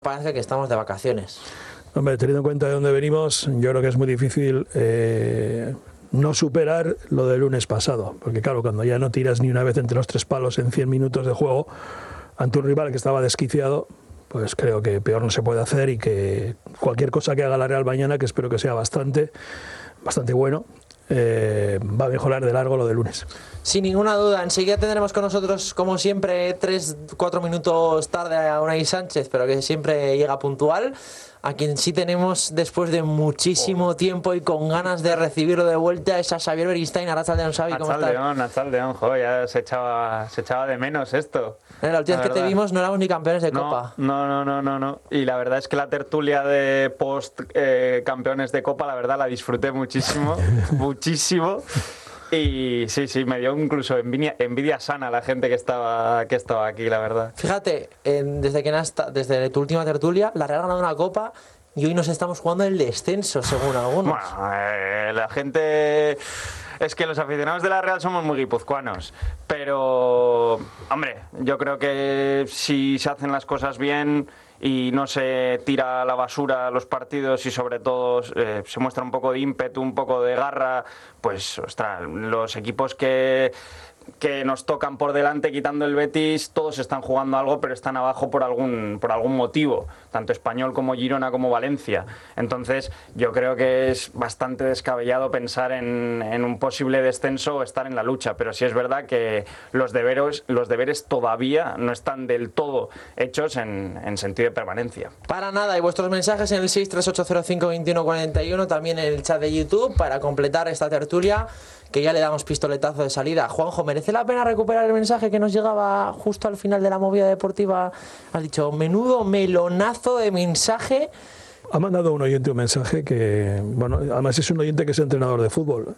Parece que estamos de vacaciones. Hombre, teniendo en cuenta de dónde venimos, yo creo que es muy difícil no superar lo del lunes pasado. Porque claro, cuando ya no tiras ni una vez entre los 3 palos en 100 minutos de juego ante un rival que estaba desquiciado, pues creo que peor no se puede hacer, y que cualquier cosa que haga la Real mañana, que espero que sea bastante bueno, va a mejorar de largo lo del lunes. Sin ninguna duda. Enseguida tendremos con nosotros, como siempre, 3-4 minutos tarde a Unai Sánchez, pero que siempre llega puntual. A quien sí tenemos, después de muchísimo tiempo y con ganas de recibirlo de vuelta, es a Xavier Beristain. Arratsaldeon, Xavi, ¿cómo estás? Arratsaldeon, joder, ya se echaba de menos esto. La última vez que te vimos no éramos ni campeones de Copa. No. Y la verdad es que la tertulia de post campeones de Copa, la verdad, la disfruté muchísimo, muchísimo. Y sí, me dio incluso envidia sana la gente que estaba aquí, la verdad. Fíjate, desde tu última tertulia, la Real ha ganado una Copa y hoy nos estamos jugando el descenso, según algunos. Bueno, la gente... Es que los aficionados de la Real somos muy guipuzcoanos, pero, hombre, yo creo que si se hacen las cosas bien y no se tira a la basura los partidos y sobre todo se muestra un poco de ímpetu, un poco de garra, pues, ostras, los equipos que nos tocan por delante, quitando el Betis, todos están jugando algo, pero están abajo por algún motivo, tanto Español como Girona como Valencia. Entonces yo creo que es bastante descabellado pensar en un posible descenso o estar en la lucha, pero sí es verdad que los deberes todavía no están del todo hechos en sentido de permanencia. Para nada, y vuestros mensajes en el 638052141, también en el chat de YouTube, para completar esta tertulia, que ya le damos pistoletazo de salida. Juanjo, ¿merece la pena recuperar el mensaje que nos llegaba justo al final de la movida deportiva? Has dicho, menudo melonazo de mensaje. Ha mandado un oyente un mensaje que, bueno, además es un oyente que es entrenador de fútbol.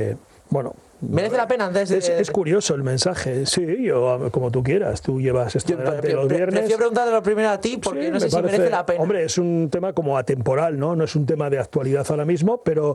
¿Merece la pena antes de...? Es curioso el mensaje, sí, o como tú quieras. Tú llevas esto adelante los viernes. Prefiero preguntártelo primero a ti, porque sí, no sé si merece la pena. Hombre, es un tema como atemporal, ¿no? No es un tema de actualidad ahora mismo, pero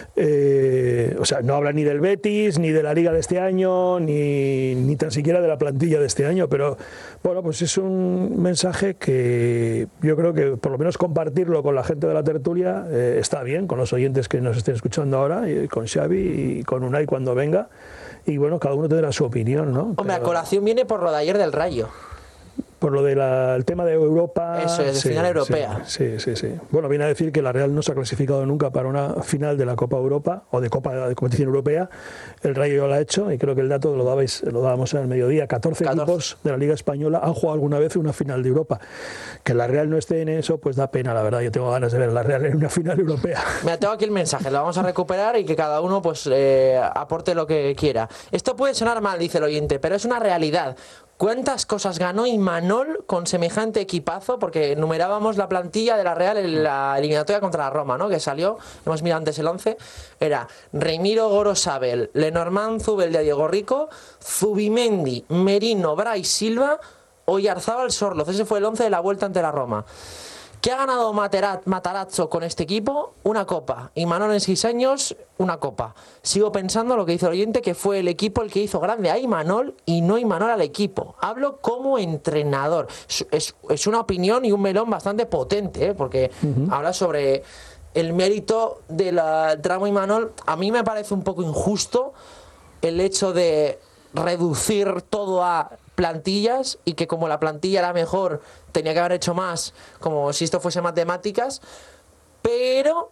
no habla ni del Betis, ni de la Liga de este año, ni tan siquiera de la plantilla de este año, pero bueno, pues es un mensaje que yo creo que por lo menos compartirlo con la gente de la tertulia está bien, con los oyentes que nos estén escuchando ahora, y con Xavi y con Unai cuando venga. Y bueno, cada uno tendrá su opinión, ¿no? Hombre, a colación viene por lo de ayer del Rayo. Por lo del tema de Europa. Eso es, de final europea. Sí. Bueno, viene a decir que la Real no se ha clasificado nunca para una final de la Copa Europa o de Copa de competición europea. El Rayo ya lo ha hecho, y creo que el dato lo dábamos en el mediodía. 14 equipos de la Liga Española han jugado alguna vez una final de Europa. Que la Real no esté en eso, pues da pena, la verdad. Yo tengo ganas de ver a la Real en una final europea. Mira, tengo aquí el mensaje, lo vamos a recuperar y que cada uno pues aporte lo que quiera. Esto puede sonar mal, dice el oyente, pero es una realidad. ¿Cuántas cosas ganó Imanol con semejante equipazo? Porque enumerábamos la plantilla de la Real en la eliminatoria contra la Roma, ¿no? Que salió, hemos mirado antes el 11, era Reimiro, Gorosabel, Lenormand, Zubeldia, Diego Rico, Zubimendi, Merino, Brais, Silva, Oyarzábal, Sorloz. Ese fue el 11 de la vuelta ante la Roma. ¿Qué ha ganado Matarazzo con este equipo? Una Copa. Imanol en 6 años, una Copa. Sigo pensando lo que dice el oyente, que fue el equipo el que hizo grande a Imanol y no Imanol al equipo. Hablo como entrenador. Es una opinión y un melón bastante potente, porque habla sobre el mérito del tramo Imanol. A mí me parece un poco injusto el hecho de reducir todo a plantillas, y que como la plantilla era mejor tenía que haber hecho más, como si esto fuese matemáticas, pero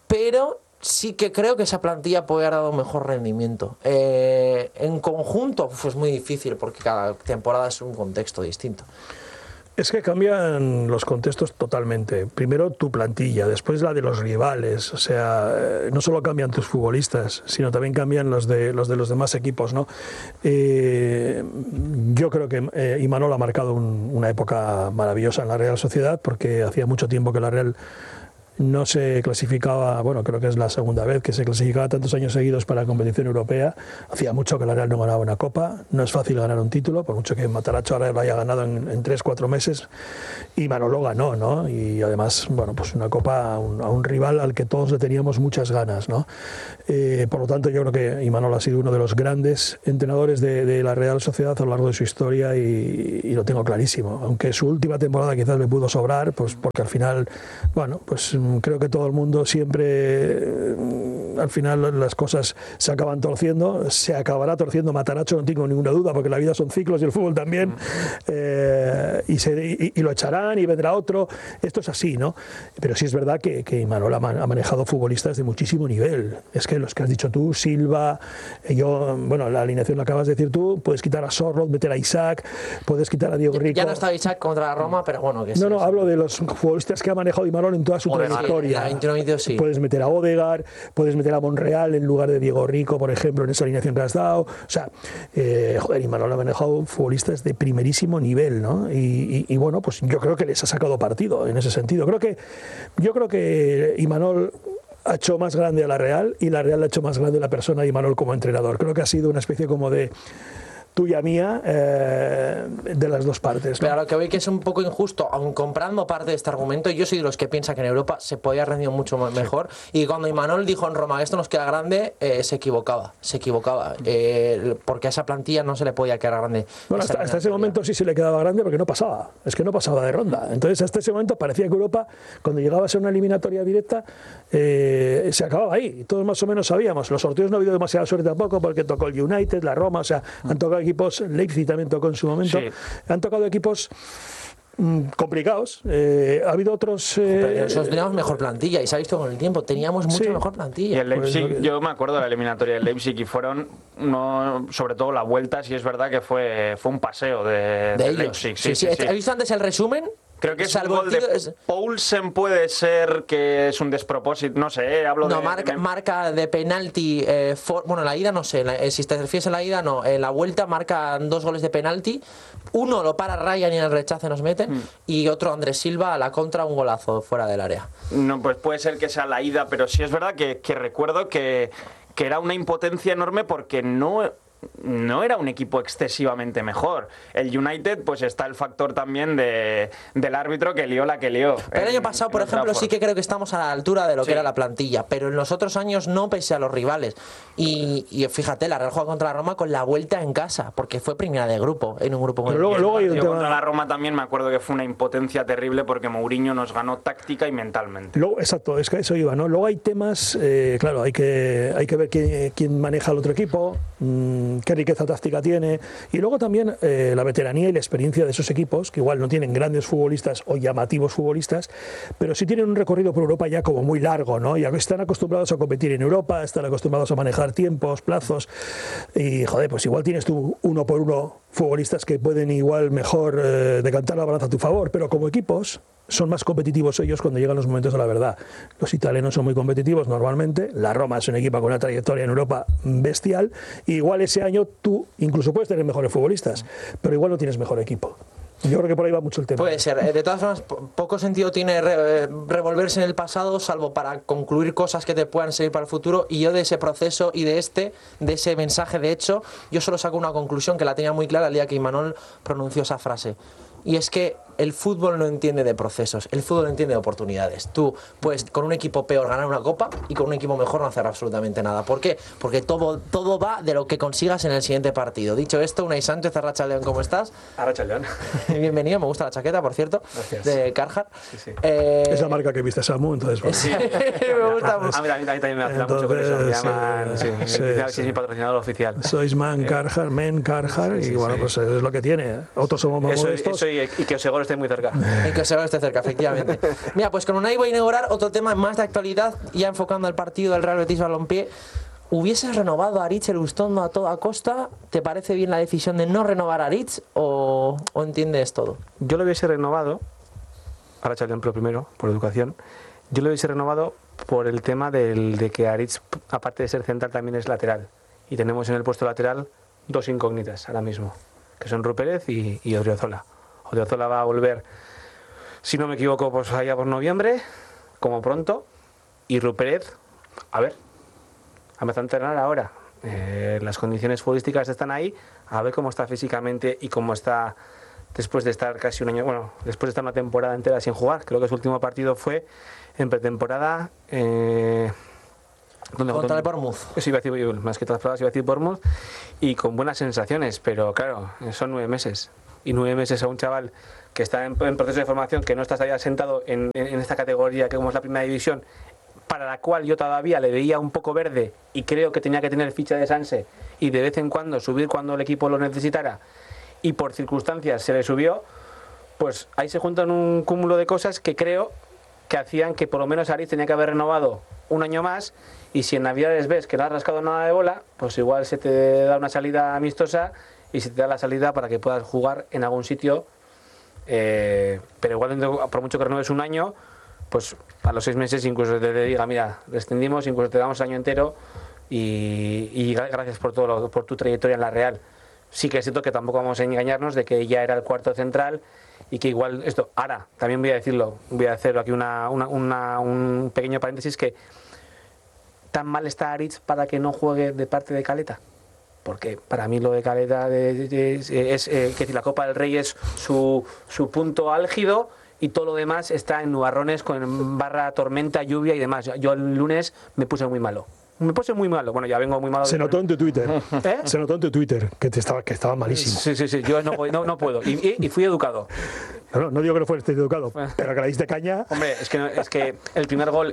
sí que creo que esa plantilla puede haber dado un mejor rendimiento. En conjunto pues muy difícil, porque cada temporada es un contexto distinto. Es que cambian los contextos totalmente. Primero tu plantilla, después la de los rivales. O sea, no solo cambian tus futbolistas, sino también cambian los de los demás equipos, ¿no? Yo creo que Imanol ha marcado una época maravillosa en la Real Sociedad, porque hacía mucho tiempo que la Real no se clasificaba, bueno, creo que es la segunda vez que se clasificaba tantos años seguidos para la competición europea. Hacía mucho que la Real no ganaba una Copa, no es fácil ganar un título, por mucho que Matarazzo ahora lo haya ganado en 3-4 meses, y Manolo ganó, ¿no? Y además, bueno, pues una Copa a un rival al que todos le teníamos muchas ganas, ¿no? Por lo tanto, yo creo que Imanol ha sido uno de los grandes entrenadores de la Real Sociedad a lo largo de su historia y lo tengo clarísimo, aunque su última temporada quizás le pudo sobrar, pues porque al final, bueno, pues creo que todo el mundo siempre, al final las cosas se acaban torciendo, se acabará torciendo Matarazzo, no tengo ninguna duda, porque la vida son ciclos y el fútbol también, y lo echarán y vendrá otro, esto es así, ¿no? Pero sí es verdad que Imanol ha manejado futbolistas de muchísimo nivel, es que los que has dicho tú, Silva, bueno, la alineación la acabas de decir tú, puedes quitar a Sorloth, meter a Isaac, puedes quitar a Diego Rico. Ya no estaba Isaac contra la Roma, pero bueno, que sí. No, hablo de los futbolistas que ha manejado Imanol en toda su trayectoria. Sí. Puedes meter a Odegaard, puedes meter a Monreal en lugar de Diego Rico, por ejemplo, en esa alineación que has dado. O sea, Imanol ha manejado futbolistas de primerísimo nivel, ¿no? Y bueno, pues yo creo que les ha sacado partido en ese sentido. Yo creo que Imanol ha hecho más grande a la Real y la Real ha hecho más grande a la persona de Imanol como entrenador. Creo que ha sido una especie como de tuya mía, de las dos partes, ¿no? Pero a lo que voy, que es un poco injusto, aun comprando parte de este argumento, yo soy de los que piensa que en Europa se podía haber rendido mucho mejor, y cuando Imanol dijo en Roma esto nos queda grande, se equivocaba, porque a esa plantilla no se le podía quedar grande. Bueno, hasta ese momento sí se le quedaba grande porque no pasaba, es que no pasaba de ronda. Entonces hasta ese momento parecía que Europa, cuando llegaba a ser una eliminatoria directa, se acababa ahí, y todos más o menos sabíamos. Los sorteos no ha habido demasiada suerte tampoco, porque tocó el United, la Roma, o sea, han tocado equipos, Leipzig también tocó en su momento, sí. Han tocado equipos complicados. Ha habido otros. Pero nosotros teníamos mejor plantilla y se ha visto con el tiempo, teníamos mucho mejor plantilla. Y el Leipzig, yo me acuerdo de la eliminatoria del Leipzig y fueron, sobre todo la vuelta, sí es verdad que fue un paseo de ellos. Leipzig. Sí. ¿Has visto antes el resumen? Creo que es un gol de Poulsen, puede ser que es un despropósito, no sé, hablo de... marca de penalti, bueno, la ida no sé, si te refieres a la ida no, en la vuelta marcan 2 goles de penalti, uno lo para Ryan y en el rechace nos meten, y otro Andrés Silva a la contra, un golazo fuera del área. No, pues puede ser que sea la ida, pero sí es verdad que recuerdo que era una impotencia enorme porque no era un equipo excesivamente mejor. El United, pues está el factor también del árbitro que lió la que lió. Pero el año pasado, por ejemplo, sí que creo que estamos a la altura de lo que era la plantilla, pero en los otros años no, pese a los rivales. Y fíjate, la Real juega contra la Roma con la vuelta en casa, porque fue primera de grupo, en un grupo muy bien. Luego contra la Roma también me acuerdo que fue una impotencia terrible porque Mourinho nos ganó táctica y mentalmente. Exacto, es que eso iba, ¿no? Luego hay temas, claro, hay que ver quién maneja el otro equipo, qué riqueza táctica tiene, y luego también la veteranía y la experiencia de esos equipos, que igual no tienen grandes futbolistas o llamativos futbolistas, pero sí tienen un recorrido por Europa ya como muy largo, ¿no? Ya están acostumbrados a competir en Europa, están acostumbrados a manejar tiempos, plazos, y joder, pues igual tienes tú uno por uno futbolistas que pueden igual mejor decantar la balanza a tu favor, pero como equipos son más competitivos ellos cuando llegan los momentos de la verdad. Los italianos son muy competitivos normalmente, la Roma es un equipo con una trayectoria en Europa bestial, y igual ese año tú incluso puedes tener mejores futbolistas, pero igual no tienes mejor equipo. Yo creo que por ahí va mucho el tema. Puede ser. De todas formas, poco sentido tiene revolverse en el pasado, salvo para concluir cosas que te puedan servir para el futuro. Y yo de ese proceso y de ese mensaje, de hecho, yo solo saco una conclusión que la tenía muy clara el día que Imanol pronunció esa frase. Y es que el fútbol no entiende de procesos, el fútbol entiende de oportunidades. Tú puedes con un equipo peor ganar una copa y con un equipo mejor no hacer absolutamente nada. ¿Por qué? Porque todo va de lo que consigas en el siguiente partido. Dicho esto, Unai Sánchez, Arratsaldeon, ¿cómo estás? Arratsaldeon. Bienvenido, me gusta la chaqueta, por cierto. Gracias. De Carhartt. Sí. Es la marca que viste Samu, entonces... Bueno. Sí, me gusta mucho. A mí también me hace mucho con eso. Me llaman, es mi patrocinador oficial. Sois Man Carhartt, y bueno, pues es lo que tiene. Otros somos más modestos. Y que Osegor esté muy cerca. Y que Osegor esté cerca, efectivamente. Mira, pues con Unai voy a inaugurar otro tema más de actualidad, ya enfocando al partido del Real Betis Balompié. ¿Hubieses renovado a Aritz Elustondo a toda costa? ¿Te parece bien la decisión de no renovar a Aritz o entiendes todo? Yo lo hubiese renovado, para echarle empleo primero, por educación, yo lo hubiese renovado por el tema de que Aritz, aparte de ser central, también es lateral. Y tenemos en el puesto lateral 2 incógnitas ahora mismo, que son Ru Pérez y Odriozola. Odriozola va a volver, si no me equivoco, pues allá por noviembre, como pronto. Y Rupérez, a ver, ha empezado a entrenar ahora. Las condiciones futbolísticas están ahí, a ver cómo está físicamente y cómo está después de estar casi un año, bueno, después de estar una temporada entera sin jugar. Creo que su último partido fue en pretemporada. Contra el Bournemouth. Eso iba a decir, más que todas las palabras, iba a decir Bournemouth, y con buenas sensaciones, pero claro, son 9 meses. Y 9 meses a un chaval que está en proceso de formación, que no está todavía sentado en esta categoría que como es la primera división, para la cual yo todavía le veía un poco verde y creo que tenía que tener ficha de Sanse y de vez en cuando subir cuando el equipo lo necesitara, y por circunstancias se le subió, pues ahí se juntan un cúmulo de cosas que creo que hacían que por lo menos Aritz tenía que haber renovado un año más, y si en Navidades ves que no has rascado nada de bola, pues igual se te da una salida amistosa y se te da la salida para que puedas jugar en algún sitio, pero igual por mucho que renueves un año, pues a los 6 meses incluso te diga, mira, descendimos, incluso te damos el año entero y gracias por todo por tu trayectoria en la Real. Sí que es cierto que tampoco vamos a engañarnos de que ya era el cuarto central y que igual esto, ahora, también voy a decirlo, voy a hacer aquí un pequeño paréntesis, que tan mal está Aritz para que no juegue de parte de Caleta. Porque para mí lo de Caleta es que la Copa del Rey es su punto álgido y todo lo demás está en nubarrones con barra tormenta, lluvia y demás. Yo el lunes me puse muy malo. Me puse muy malo. Bueno, ya vengo muy malo. Se notó en tu Twitter. ¿Eh? Se notó en tu Twitter que estaba malísimo. Sí. Yo no puedo. Y fui educado. No digo que no fuiste educado, pero que le diste caña. Hombre, es que el primer gol.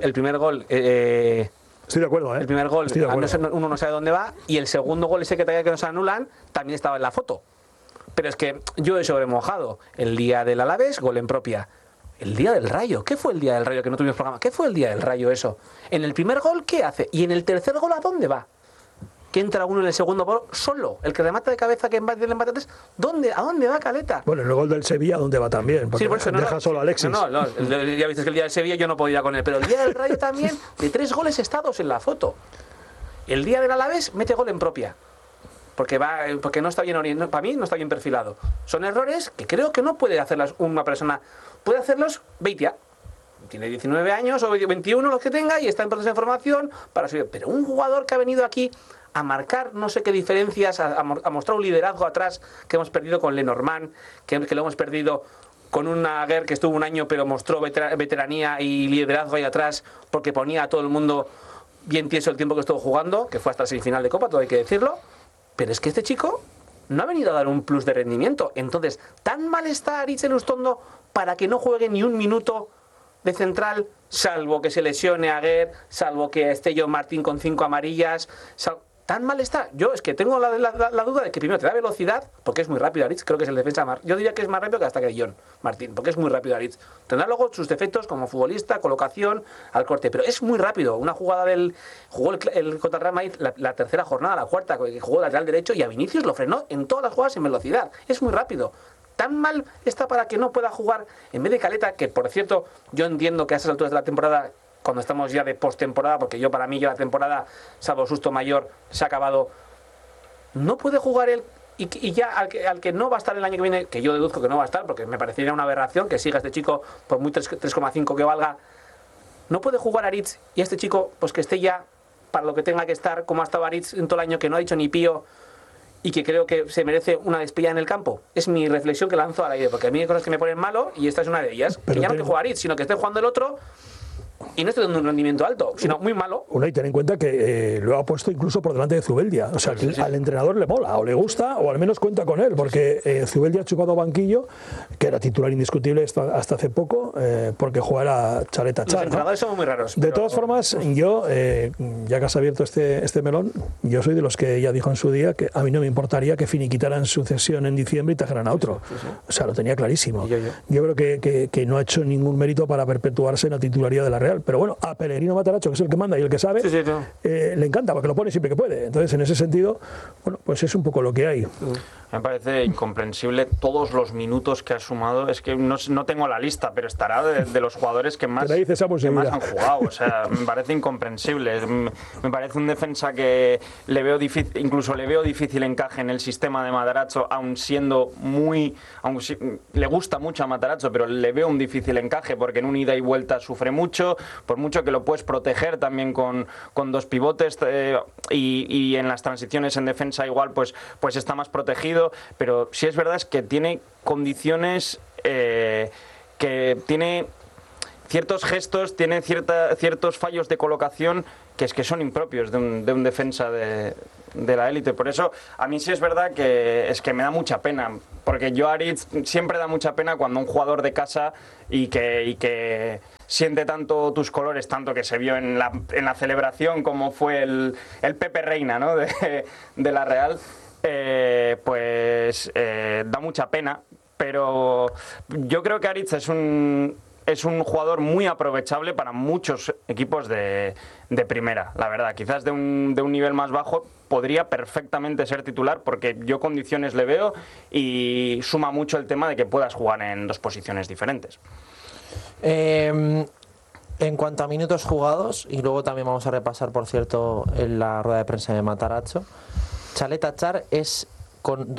Estoy de acuerdo, ¿eh? El primer gol, uno no sabe dónde va, y el segundo gol ese que nos anulan también estaba en la foto. Pero es que yo he sobremojado. El día del Alavés, gol en propia. El día del Rayo. ¿Qué fue el día del Rayo que no tuvimos programa? ¿Qué fue el día del Rayo eso? En el primer gol, ¿qué hace? Y en el tercer gol, ¿a dónde va? Que entra uno en el segundo gol solo. El que remata de cabeza, que embate el empate, ¿a dónde va Caleta? Bueno, en el gol del Sevilla, ¿dónde va también? Porque por eso deja solo a Alexis. No, ya viste que el día del Sevilla yo no podía ir con él. Pero el día del Rayo también, de 3 goles estados en la foto. El día del Alavés mete gol en propia. Porque no está bien orientado. Para mí no está bien perfilado. Son errores que creo que no puede hacerlas una persona. Puede hacerlos Beitia. Tiene 19 años o 21 los que tenga y está en proceso de formación para subir. Pero un jugador que ha venido aquí a marcar no sé qué diferencias, a mostrar un liderazgo atrás que hemos perdido con Lenormand, que lo hemos perdido con un Aguer que estuvo un año pero mostró veteranía y liderazgo ahí atrás porque ponía a todo el mundo bien tieso el tiempo que estuvo jugando, que fue hasta la semifinal de Copa, todo hay que decirlo. Pero es que este chico no ha venido a dar un plus de rendimiento. Entonces, tan mal está Aritz Elustondo para que no juegue ni un minuto de central, salvo que se lesione Aguer, salvo que esté John Martín con 5 amarillas. Tan mal está. Yo es que tengo la duda de que primero te da velocidad, porque es muy rápido Aritz, creo que es el defensa más. Yo diría que es más rápido que hasta que John Martín, porque es muy rápido Aritz. Tendrá luego sus defectos como futbolista, colocación, al corte, pero es muy rápido. Una jugada jugó el contra Real Madrid la tercera jornada, la cuarta, que jugó lateral derecho, y a Vinicius lo frenó en todas las jugadas en velocidad. Es muy rápido. Tan mal está para que no pueda jugar en vez de Caleta, que por cierto, yo entiendo que a esas alturas de la temporada, cuando estamos ya de postemporada, porque para mí ya la temporada, salvo susto mayor, se ha acabado, no puede jugar él, y ya al que no va a estar el año que viene, que yo deduzco que no va a estar, porque me parecería una aberración que siga este chico por muy 3,5 que valga, no puede jugar Aritz, y este chico pues que esté ya para lo que tenga que estar, como ha estado Aritz en todo el año, que no ha dicho ni pío, y que creo que se merece una despedida en el campo. Es mi reflexión que lanzo al aire, porque a mí hay cosas que me ponen malo y esta es una de ellas. Pero que ya no que juega Aritz, sino que esté jugando el otro y no estoy dando un rendimiento alto, sino muy malo. Y ten en cuenta que lo ha puesto incluso por delante de Zubeldia. O sea, que al entrenador le mola, o le gusta, o al menos cuenta con él, porque Zubeldia ha chupado banquillo, que era titular indiscutible hasta hace poco, porque jugara Chareta Char. Los entrenadores somos muy raros. De todas formas, yo, ya que has abierto este melón, yo soy de los que ya dijo en su día que a mí no me importaría que finiquitaran su cesión en diciembre y trajeran a otro. Sí. O sea, lo tenía clarísimo. Yo creo que no ha hecho ningún mérito para perpetuarse en la titularidad de la Real. Pero bueno, a Pellegrino Matarazzo, que es el que manda y el que sabe, le encanta porque lo pone siempre que puede. Entonces, en ese sentido, bueno, pues es un poco lo que hay. Me parece incomprensible todos los minutos que ha sumado. Es que no tengo la lista, pero estará de los jugadores que más han jugado. O sea, me parece incomprensible. Me parece un defensa que incluso le veo difícil encaje en el sistema de Matarazzo, aun le gusta mucho a Matarazzo, pero le veo un difícil encaje porque en un ida y vuelta sufre mucho, por mucho que lo puedes proteger también con dos pivotes y en las transiciones en defensa igual pues está más protegido, pero sí es verdad es que tiene condiciones que tiene ciertos gestos, tiene ciertos fallos de colocación que son impropios de un defensa de la élite. Por eso a mí sí es verdad que me da mucha pena, porque yo Aritz siempre da mucha pena cuando un jugador de casa y que siente tanto tus colores, tanto que se vio en la celebración como fue el Pepe Reina, ¿no? de la Real, da mucha pena, pero yo creo que Aritz es un jugador muy aprovechable para muchos equipos de primera, la verdad. Quizás de un nivel más bajo podría perfectamente ser titular, porque yo condiciones le veo y suma mucho el tema de que puedas jugar en dos posiciones diferentes. En cuanto a minutos jugados, y luego también vamos a repasar, por cierto, en la rueda de prensa de Matarazzo, Chalet Achar es con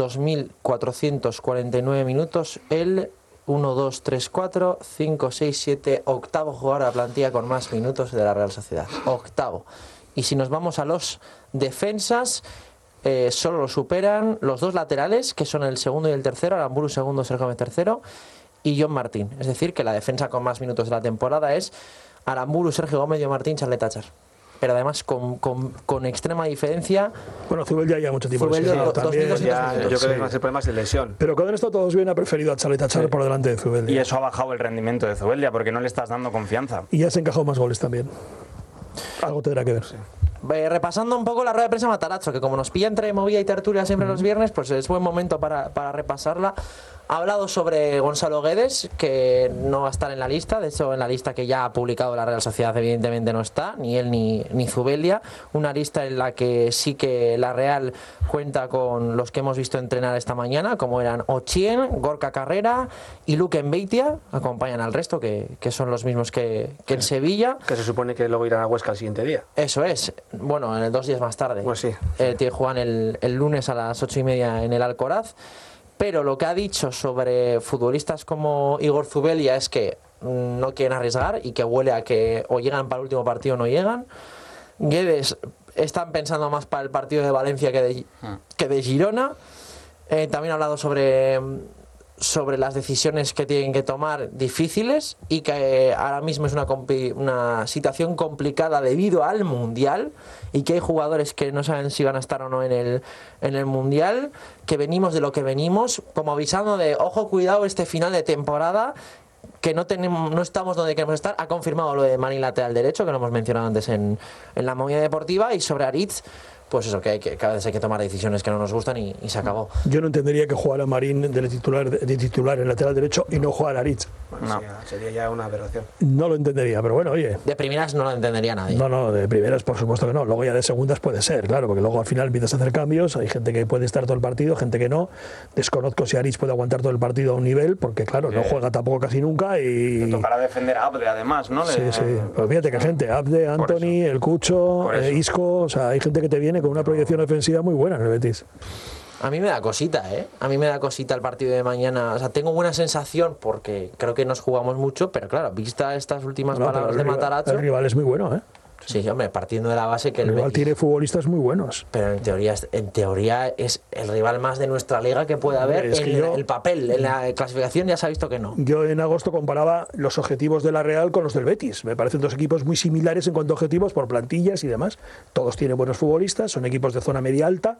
2.449 minutos el 1, 2, 3, 4, 5, 6, 7, octavo jugador de la plantilla con más minutos de la Real Sociedad. Octavo. Y si nos vamos a los defensas, solo lo superan los dos laterales, que son el segundo y el tercero, Aramburu segundo, Sergio Gómez tercero, y John Martín. Es decir, que la defensa con más minutos de la temporada es Aramburu, Sergio Gómez, John Martín, Chalet Achar. Pero además con extrema diferencia. Bueno, Zubeldia ya mucho tiempo. Zubeldia, también, yo creo que no hace problemas de lesión. Pero cuando han estado todos bien, ha preferido a Chalet Achar por delante de Zubeldia. Y eso ha bajado el rendimiento de Zubeldia, porque no le estás dando confianza. Y ya se encajado más goles también. Algo tendrá que ver. Sí. Repasando un poco la rueda de prensa Matarazzo, que como nos pilla entre movida y tertulia siempre los viernes, pues es buen momento para repasarla. Ha hablado sobre Gonzalo Guedes, que no va a estar en la lista. De hecho, en la lista que ya ha publicado la Real Sociedad evidentemente no está, ni él ni Zubeldia. Una lista en la que sí que la Real cuenta con los que hemos visto entrenar esta mañana, como eran Ochien, Gorka Carrera y Luque Enbeitia. Acompañan al resto, que son los mismos que en Sevilla. Que se supone que luego irán a Huesca el siguiente día. Eso es. Bueno, 2 días más tarde. Pues sí. Juegan el lunes a las 8:30 en el Alcoraz. Pero lo que ha dicho sobre futbolistas como Igor Zubeldia es que no quieren arriesgar y que huele a que o llegan para el último partido o no llegan. Guedes están pensando más para el partido de Valencia que de Girona. También ha hablado sobre las decisiones que tienen que tomar difíciles y que ahora mismo es una situación complicada debido al Mundial y que hay jugadores que no saben si van a estar o no en el Mundial, que venimos de lo que venimos, como avisando de ojo, cuidado este final de temporada, que no estamos donde queremos estar. Ha confirmado lo de Marín lateral derecho, que lo hemos mencionado antes en la movida deportiva, y sobre Aritz, pues eso, que a veces hay que tomar decisiones que no nos gustan y se acabó. Yo no entendería que jugara Marín de titular en lateral derecho y no jugara Aritz. Bueno, no. Sería ya una aberración. No lo entendería, pero bueno, oye. De primeras no lo entendería nadie. No, de primeras por supuesto que no. Luego ya de segundas puede ser, claro, porque luego al final empiezas a hacer cambios. Hay gente que puede estar todo el partido, gente que no. Desconozco si Aritz puede aguantar todo el partido a un nivel, porque claro, no juega tampoco casi nunca y... Te tocará defender a Abde además, ¿no? Sí. Pues fíjate que gente, Abde, Anthony, el Cucho, Isco, o sea, hay gente que te viene con una proyección ofensiva muy buena en el Betis. A mí me da cosita, A mí me da cosita el partido de mañana. O sea, tengo buena sensación porque creo que nos jugamos mucho, pero claro, vista estas últimas palabras de Matarazzo... El rival es muy bueno, Sí, hombre, partiendo de la base que el rival tiene futbolistas muy buenos. Pero en teoría es el rival más de nuestra liga que puede haber. El papel, en la clasificación ya se ha visto que no. Yo en agosto comparaba los objetivos de la Real con los del Betis. Me parecen dos equipos muy similares en cuanto a objetivos por plantillas y demás. Todos tienen buenos futbolistas, son equipos de zona media alta.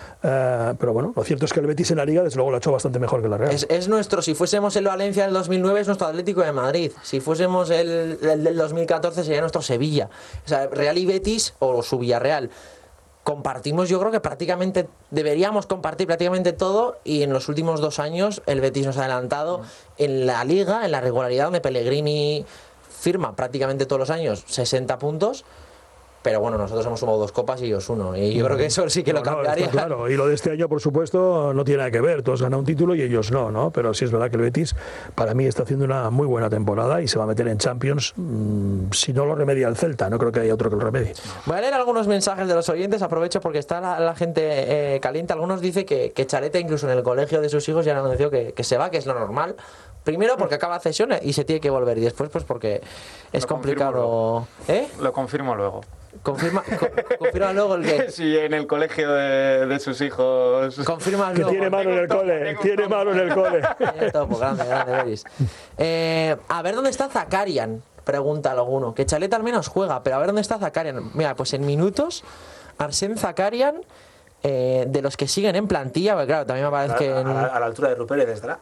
Pero bueno, lo cierto es que el Betis en la Liga desde luego lo ha hecho bastante mejor que la Real. Es nuestro, si fuésemos el Valencia del 2009 es nuestro Atlético de Madrid, si fuésemos el del 2014 sería nuestro Sevilla. O sea, Real y Betis o su Villarreal compartimos, yo creo que deberíamos compartir prácticamente todo, y en los últimos 2 años el Betis nos ha adelantado en la Liga, en la regularidad, donde Pellegrini firma prácticamente todos los años 60 puntos. Pero bueno, nosotros hemos sumado 2 copas y ellos 1. Y yo creo que eso sí que lo cambiaría. Claro, y lo de este año, por supuesto, no tiene nada que ver. Tú has ganado un título y ellos no. Pero sí es verdad que el Betis, para mí, está haciendo una muy buena temporada y se va a meter en Champions si no lo remedia el Celta. No creo que haya otro que lo remedie. Voy a leer algunos mensajes de los oyentes. Aprovecho porque está la gente caliente. Algunos dicen que Chareta, incluso en el colegio de sus hijos, ya han anunciado que se va, que es lo normal, Primero porque acaba cesión y se tiene que volver. Y después pues porque es complicado. Lo confirmo luego. Confirma luego el que... Sí, en el colegio de sus hijos. Confirma Que luego. tiene mano en el cole. Tiene mano en el cole. Topo, grande, Beris. A ver dónde está Zakarian, pregunta alguno. Que Chaleta al menos juega, pero a ver dónde está Zakarian. Mira, pues en minutos, Arsène Zakarian, de los que siguen en plantilla, porque claro, también me parece que... A la altura de Rupert estará.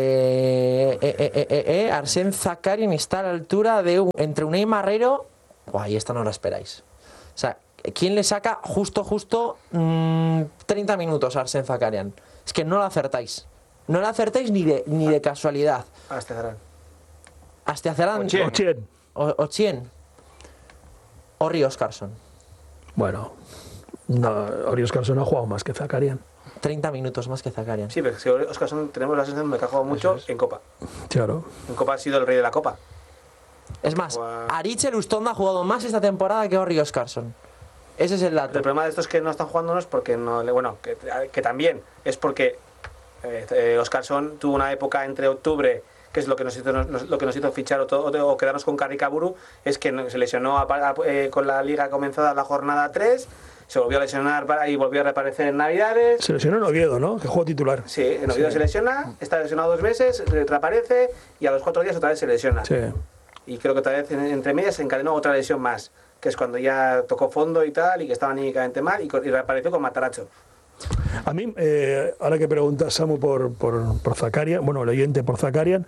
Arsène Zakarian está a la altura de entre Unai Marrero... Buah, y esta no la esperáis. O sea, ¿quién le saca justo 30 minutos a Arsène Zakarian? Es que no lo acertáis. No lo acertáis ni de casualidad. Asteazarán. Ochien. O Ríos Carson. Bueno, no, Ori Oscarson ha jugado más que Zakarian. 30 minutos más que Zakarian. Sí, pero si Oscarson tenemos la sensación de que ha jugado mucho en Copa. Claro. En Copa ha sido el rey de la Copa. Es más, Aritz Elustonda ha jugado más esta temporada que Ori Oscarson. Ese es el dato. El problema de estos que no están jugando no es porque no... Bueno, que también es porque Oscarson tuvo una época entre octubre, que es lo que nos hizo fichar o quedarnos con Carricaburu, es que se lesionó con la liga comenzada la jornada 3, se volvió a lesionar y volvió a reaparecer en Navidades. Se lesionó en Oviedo, ¿no? Que jugó titular. Sí, en Oviedo se lesiona, está lesionado 2 meses, reaparece y a los 4 días otra vez se lesiona. Sí. Y creo que otra vez entre medias se encadenó otra lesión más, que es cuando ya tocó fondo y tal, y que estaba anímicamente mal, y reapareció con Mataracho. A mí, ahora que preguntas, Samu, por Zakarian, bueno, el oyente por Zakarian,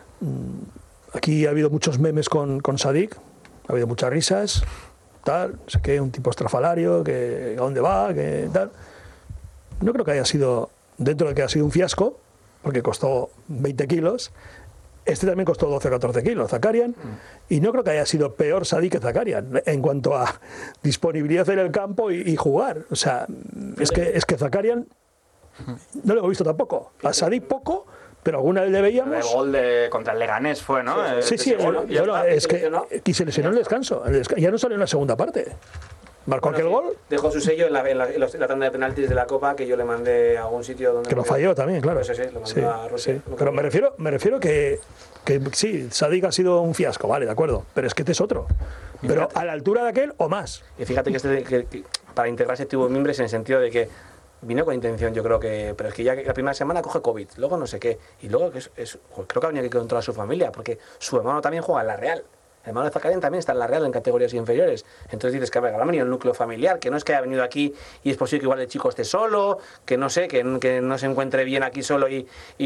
aquí ha habido muchos memes con Sadik, ha habido muchas risas, tal, no sé qué, un tipo estrafalario, que a dónde va, que tal. No creo que haya sido, dentro de que ha sido un fiasco, porque costó 20 kilos, este también costó 12 o 14 kilos, Zakarian, y no creo que haya sido peor Sadik que Zakarian en cuanto a disponibilidad en el campo y jugar. O sea, es que Zakarian no lo hemos visto tampoco. A Sadik poco, pero alguna vez le veíamos. El gol contra el Leganés fue, ¿no? Sí, es que y se lesionó en el descanso. Ya no salió en la segunda parte. Marcó aquel gol. Dejó su sello en la tanda de penaltis de la Copa, que yo le mandé a algún sitio donde... Que lo falló también, claro. Sí, lo mandó a Rusia. Sí. Pero me refiero que sí, Sadik ha sido un fiasco, vale, de acuerdo, pero es que este es otro. Pero a la altura de aquel o más. Y fíjate que para integrarse tuvo mimbres en el sentido de que vino con intención, yo creo que... Pero es que ya la primera semana coge COVID, luego no sé qué. Y luego creo que ha venido aquí con toda su familia, porque su hermano también juega en la Real. El hermano de Zakarian también está en la Real en categorías inferiores. Entonces dices que ha venido el núcleo familiar, que no es que haya venido aquí y es posible que igual el chico esté solo, que no sé, que no se encuentre bien aquí solo y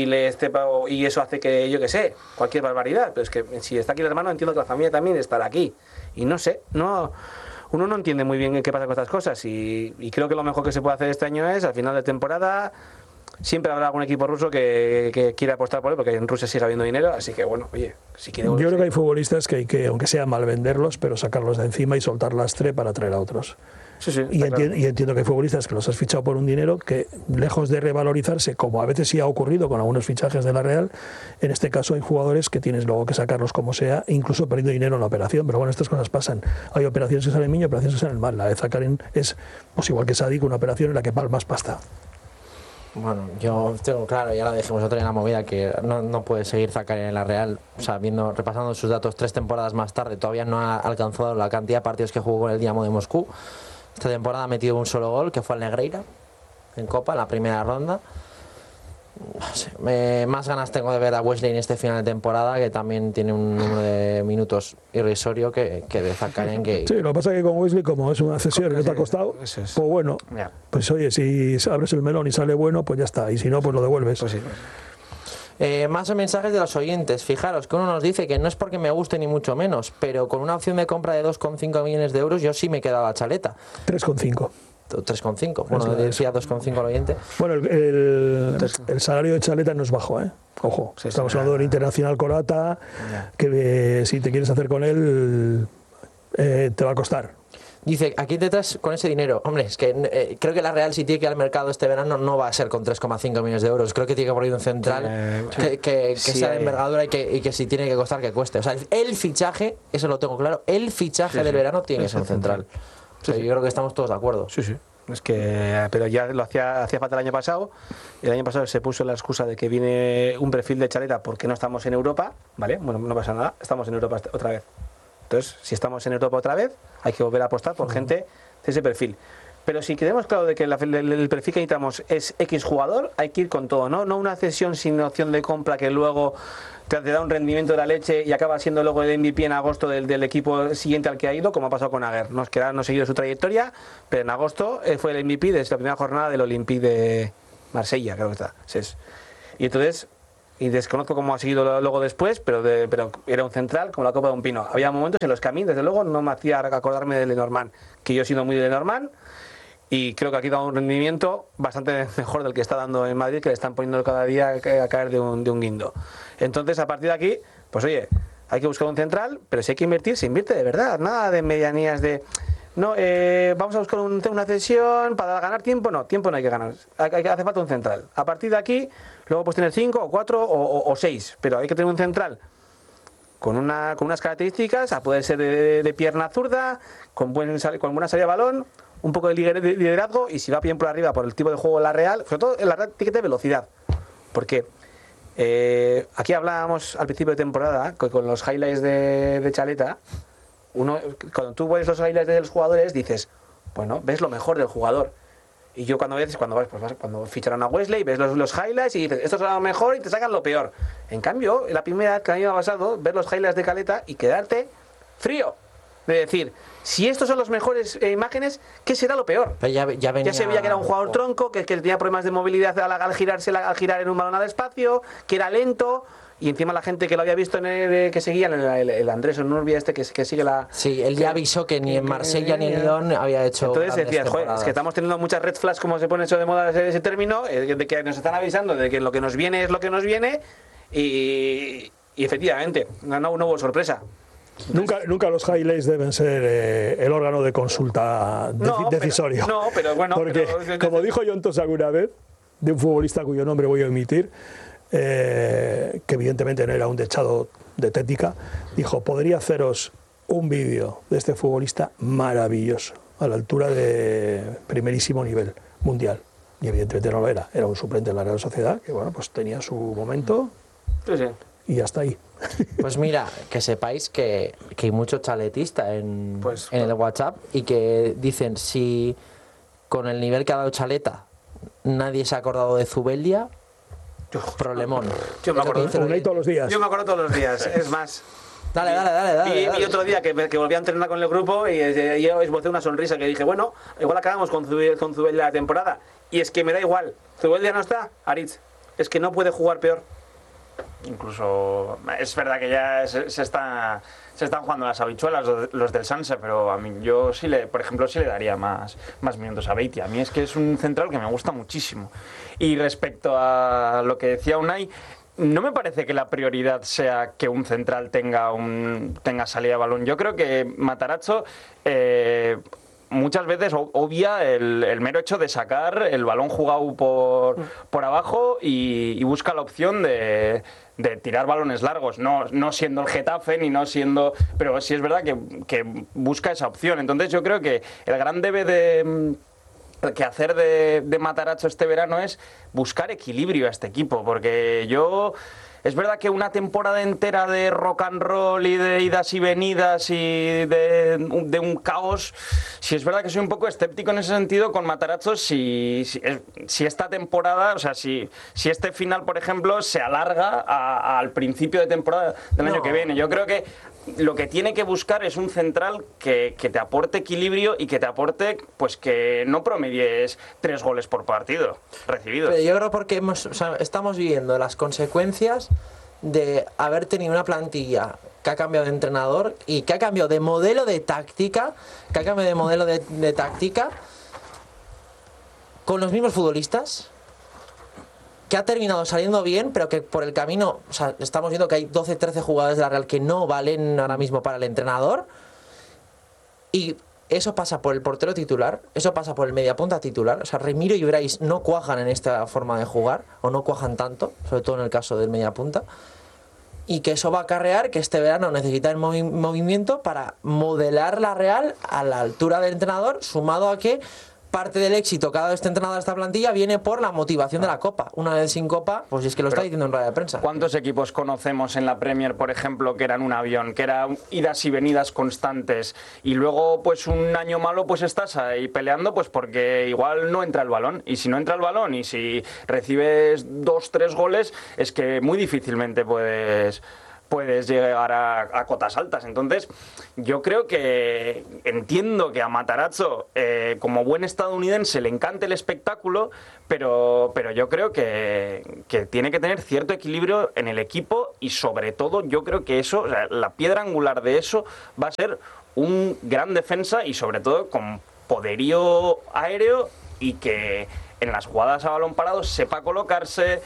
eso hace que, yo qué sé, cualquier barbaridad. Pero es que si está aquí el hermano, entiendo que la familia también estará aquí. Y no sé, uno no entiende muy bien qué pasa con estas cosas y creo que lo mejor que se puede hacer este año es, al final de temporada... Siempre habrá algún equipo ruso que quiera apostar por él, porque en Rusia sigue habiendo dinero, así que bueno, oye, si quiere... Yo creo que hay futbolistas que hay que, aunque sea mal venderlos, pero sacarlos de encima y soltar lastre para traer a otros. Sí, y entiendo que hay futbolistas que los has fichado por un dinero que, lejos de revalorizarse, como a veces sí ha ocurrido con algunos fichajes de la Real, en este caso hay jugadores que tienes luego que sacarlos como sea, incluso perdiendo dinero en la operación, pero bueno, estas cosas pasan. Hay operaciones que salen bien y operaciones que salen mal. La de Zakarian es, pues igual que Sadik, una operación en la que palmas pasta. Bueno, yo tengo claro, ya lo dijimos otra en la movida, que no puede seguir Zakarian en la Real. O sea, repasando sus datos 3 temporadas más tarde, todavía no ha alcanzado la cantidad de partidos que jugó con el Dinamo de Moscú. Esta temporada ha metido un solo gol, que fue al Negreira, en Copa, en la primera ronda. No sé, más ganas tengo de ver a Wesley en este final de temporada, que también tiene un número de minutos irrisorio que de Zakarian. Sí, lo que pasa es que con Wesley, como es una cesión que te ha costado, pues bueno, pues oye, si abres el melón y sale bueno, pues ya está, y si no, pues lo devuelves. Pues sí. Más mensajes de los oyentes. Fijaros que uno nos dice que no es porque me guste ni mucho menos, pero con una opción de compra de 2,5 millones de euros yo sí me quedaba a Chaleta. 3,5. 3,5. Bueno, decía 2,5 al oyente. Bueno, el salario de Chaleta no es bajo, ¿eh? Ojo, estamos hablando del internacional croata, que si te quieres hacer con él, te va a costar. Dice, ¿a quién te traes con ese dinero? Hombre, es que creo que la Real, si tiene que ir al mercado este verano, no va a ser con 3,5 millones de euros. Creo que tiene que poner un central que sea de envergadura y que si tiene que costar, que cueste. O sea, el fichaje, eso lo tengo claro, el fichaje del verano tiene que ser un central. O sea, yo creo que estamos todos de acuerdo. Sí. Es que, pero ya lo hacía falta el año pasado. El año pasado se puso la excusa de que viene un perfil de Chaleta porque no estamos en Europa, ¿vale? Bueno, no pasa nada, estamos en Europa otra vez. Entonces, si estamos en Europa otra vez, hay que volver a apostar por gente de ese perfil. Pero si queremos claro de que el perfil que necesitamos es X jugador, hay que ir con todo, ¿no? No una cesión sin opción de compra que luego te da un rendimiento de la leche y acaba siendo luego el MVP en agosto del equipo siguiente al que ha ido, como ha pasado con Aguer. No es que no ha seguido su trayectoria, pero en agosto fue el MVP desde la primera jornada del Olympique de Marsella, creo que está. Y entonces, y desconozco cómo ha seguido luego después, pero era un central como la copa de un pino. Había momentos en los que a mí, desde luego, no me hacía acordarme de Lenormand, que yo he sido muy de Lenormand, y creo que aquí da un rendimiento bastante mejor del que está dando en Madrid, que le están poniendo cada día a caer de un guindo. Entonces, a partir de aquí, pues oye, hay que buscar un central, pero si hay que invertir, se invierte de verdad. Nada de medianías de... No, vamos a buscar una cesión para ganar tiempo. No, tiempo no hay que ganar. Hace falta un central. A partir de aquí, luego pues tener 5 o 4 o 6, pero hay que tener un central con unas características, a poder ser de pierna zurda, con buena salida de balón, un poco de liderazgo, y si va bien por arriba por el tipo de juego de la Real, sobre todo en la Real tiene que tener velocidad, porque aquí hablábamos al principio de temporada con los highlights de Chaleta. Cuando tú ves los highlights de los jugadores dices, bueno, ves lo mejor del jugador. Y yo cuando ficharon a Wesley, ves los highlights y dices, esto es lo mejor, y te sacan lo peor. En cambio, la primera que a mí me ha pasado, ver los highlights de Caleta y quedarte frío. De decir, si estos son las mejores imágenes, ¿qué será lo peor? Ya se veía que era un jugador tronco, que tenía problemas de movilidad al girar en un balón al espacio, que era lento. Y encima la gente que lo había visto que seguía el Andrés Onurbia que sigue la... Sí, él ya avisó que ni en Marsella ni en Lyon había hecho... Entonces decía, joder, es que estamos teniendo muchas red flags, como se pone eso de moda ese término, de que nos están avisando de que lo que nos viene es lo que nos viene, y efectivamente, no hubo sorpresa. Nunca los highlights deben ser el órgano de consulta decisorio. Pero bueno... Porque, como dijo John Tosak una vez, de un futbolista cuyo nombre voy a omitir, que evidentemente no era un dechado de tética, dijo, podría haceros un vídeo de este futbolista maravilloso, a la altura de primerísimo nivel mundial. Y evidentemente no lo era un suplente en la Real Sociedad, que bueno, pues tenía su momento, sí. Y hasta ahí. Pues mira, que sepáis que hay mucho chaletista en el WhatsApp, y que dicen, si con el nivel que ha dado Chaleta nadie se ha acordado de Zubeldia, problemón. Yo me acuerdo todos los días. Yo me acuerdo todos los días, es más. Dale. Y otro día que volví a entrenar con el grupo y yo esbocé una sonrisa, que dije, bueno, igual acabamos con Zubeldia la temporada. Y es que me da igual. Zubeldia no está, Aritz. Es que no puede jugar peor. Incluso es verdad que ya se están jugando las habichuelas los del Sanse, pero a mí yo por ejemplo sí le daría más minutos a Beitty. A mí es que es un central que me gusta muchísimo. Y respecto a lo que decía Unai, no me parece que la prioridad sea que un central tenga salida de balón. Yo creo que Matarazzo muchas veces obvia el mero hecho de sacar el balón jugado por abajo y busca la opción de tirar balones largos, no siendo el Getafe ni no siendo, pero sí es verdad que busca esa opción. Entonces yo creo que el gran debe que hacer de Matarazzo este verano es buscar equilibrio a este equipo, porque es verdad que una temporada entera de rock and roll y de idas y venidas y de un caos, sí es verdad que soy un poco escéptico en ese sentido con Matarazzo, si esta temporada, o sea, si este final, por ejemplo, se alarga al principio de temporada del año que viene. Yo creo que lo que tiene que buscar es un central que te aporte equilibrio y que te aporte, pues, que no promedies 3 goles por partido recibidos. Pero yo creo porque estamos viviendo las consecuencias de haber tenido una plantilla que ha cambiado de entrenador y que ha cambiado de modelo de táctica, con los mismos futbolistas, que ha terminado saliendo bien, pero que por el camino, o sea, estamos viendo que hay 12, 13 jugadores de la Real que no valen ahora mismo para el entrenador, y eso pasa por el portero titular, eso pasa por el mediapunta titular. O sea, Remiro y Brais no cuajan en esta forma de jugar, o no cuajan tanto, sobre todo en el caso del mediapunta, y que eso va a acarrear que este verano necesita el movimiento para modelar la Real a la altura del entrenador, sumado a que parte del éxito cada vez entrenado de esta plantilla viene por la motivación de la Copa. Una vez sin Copa, pues es que lo está diciendo en rueda de prensa. ¿Cuántos equipos conocemos en la Premier, por ejemplo, que eran un avión, que eran idas y venidas constantes, y luego pues un año malo pues estás ahí peleando pues porque igual no entra el balón, y si no entra el balón y si recibes 2-3 goles, es que muy difícilmente puedes llegar a cotas altas? Entonces, yo creo que entiendo que a Matarazzo, como buen estadounidense, le encanta el espectáculo, pero yo creo que tiene que tener cierto equilibrio en el equipo, y sobre todo yo creo que eso, o sea, la piedra angular de eso va a ser un gran defensa, y sobre todo con poderío aéreo, y que en las jugadas a balón parado sepa colocarse.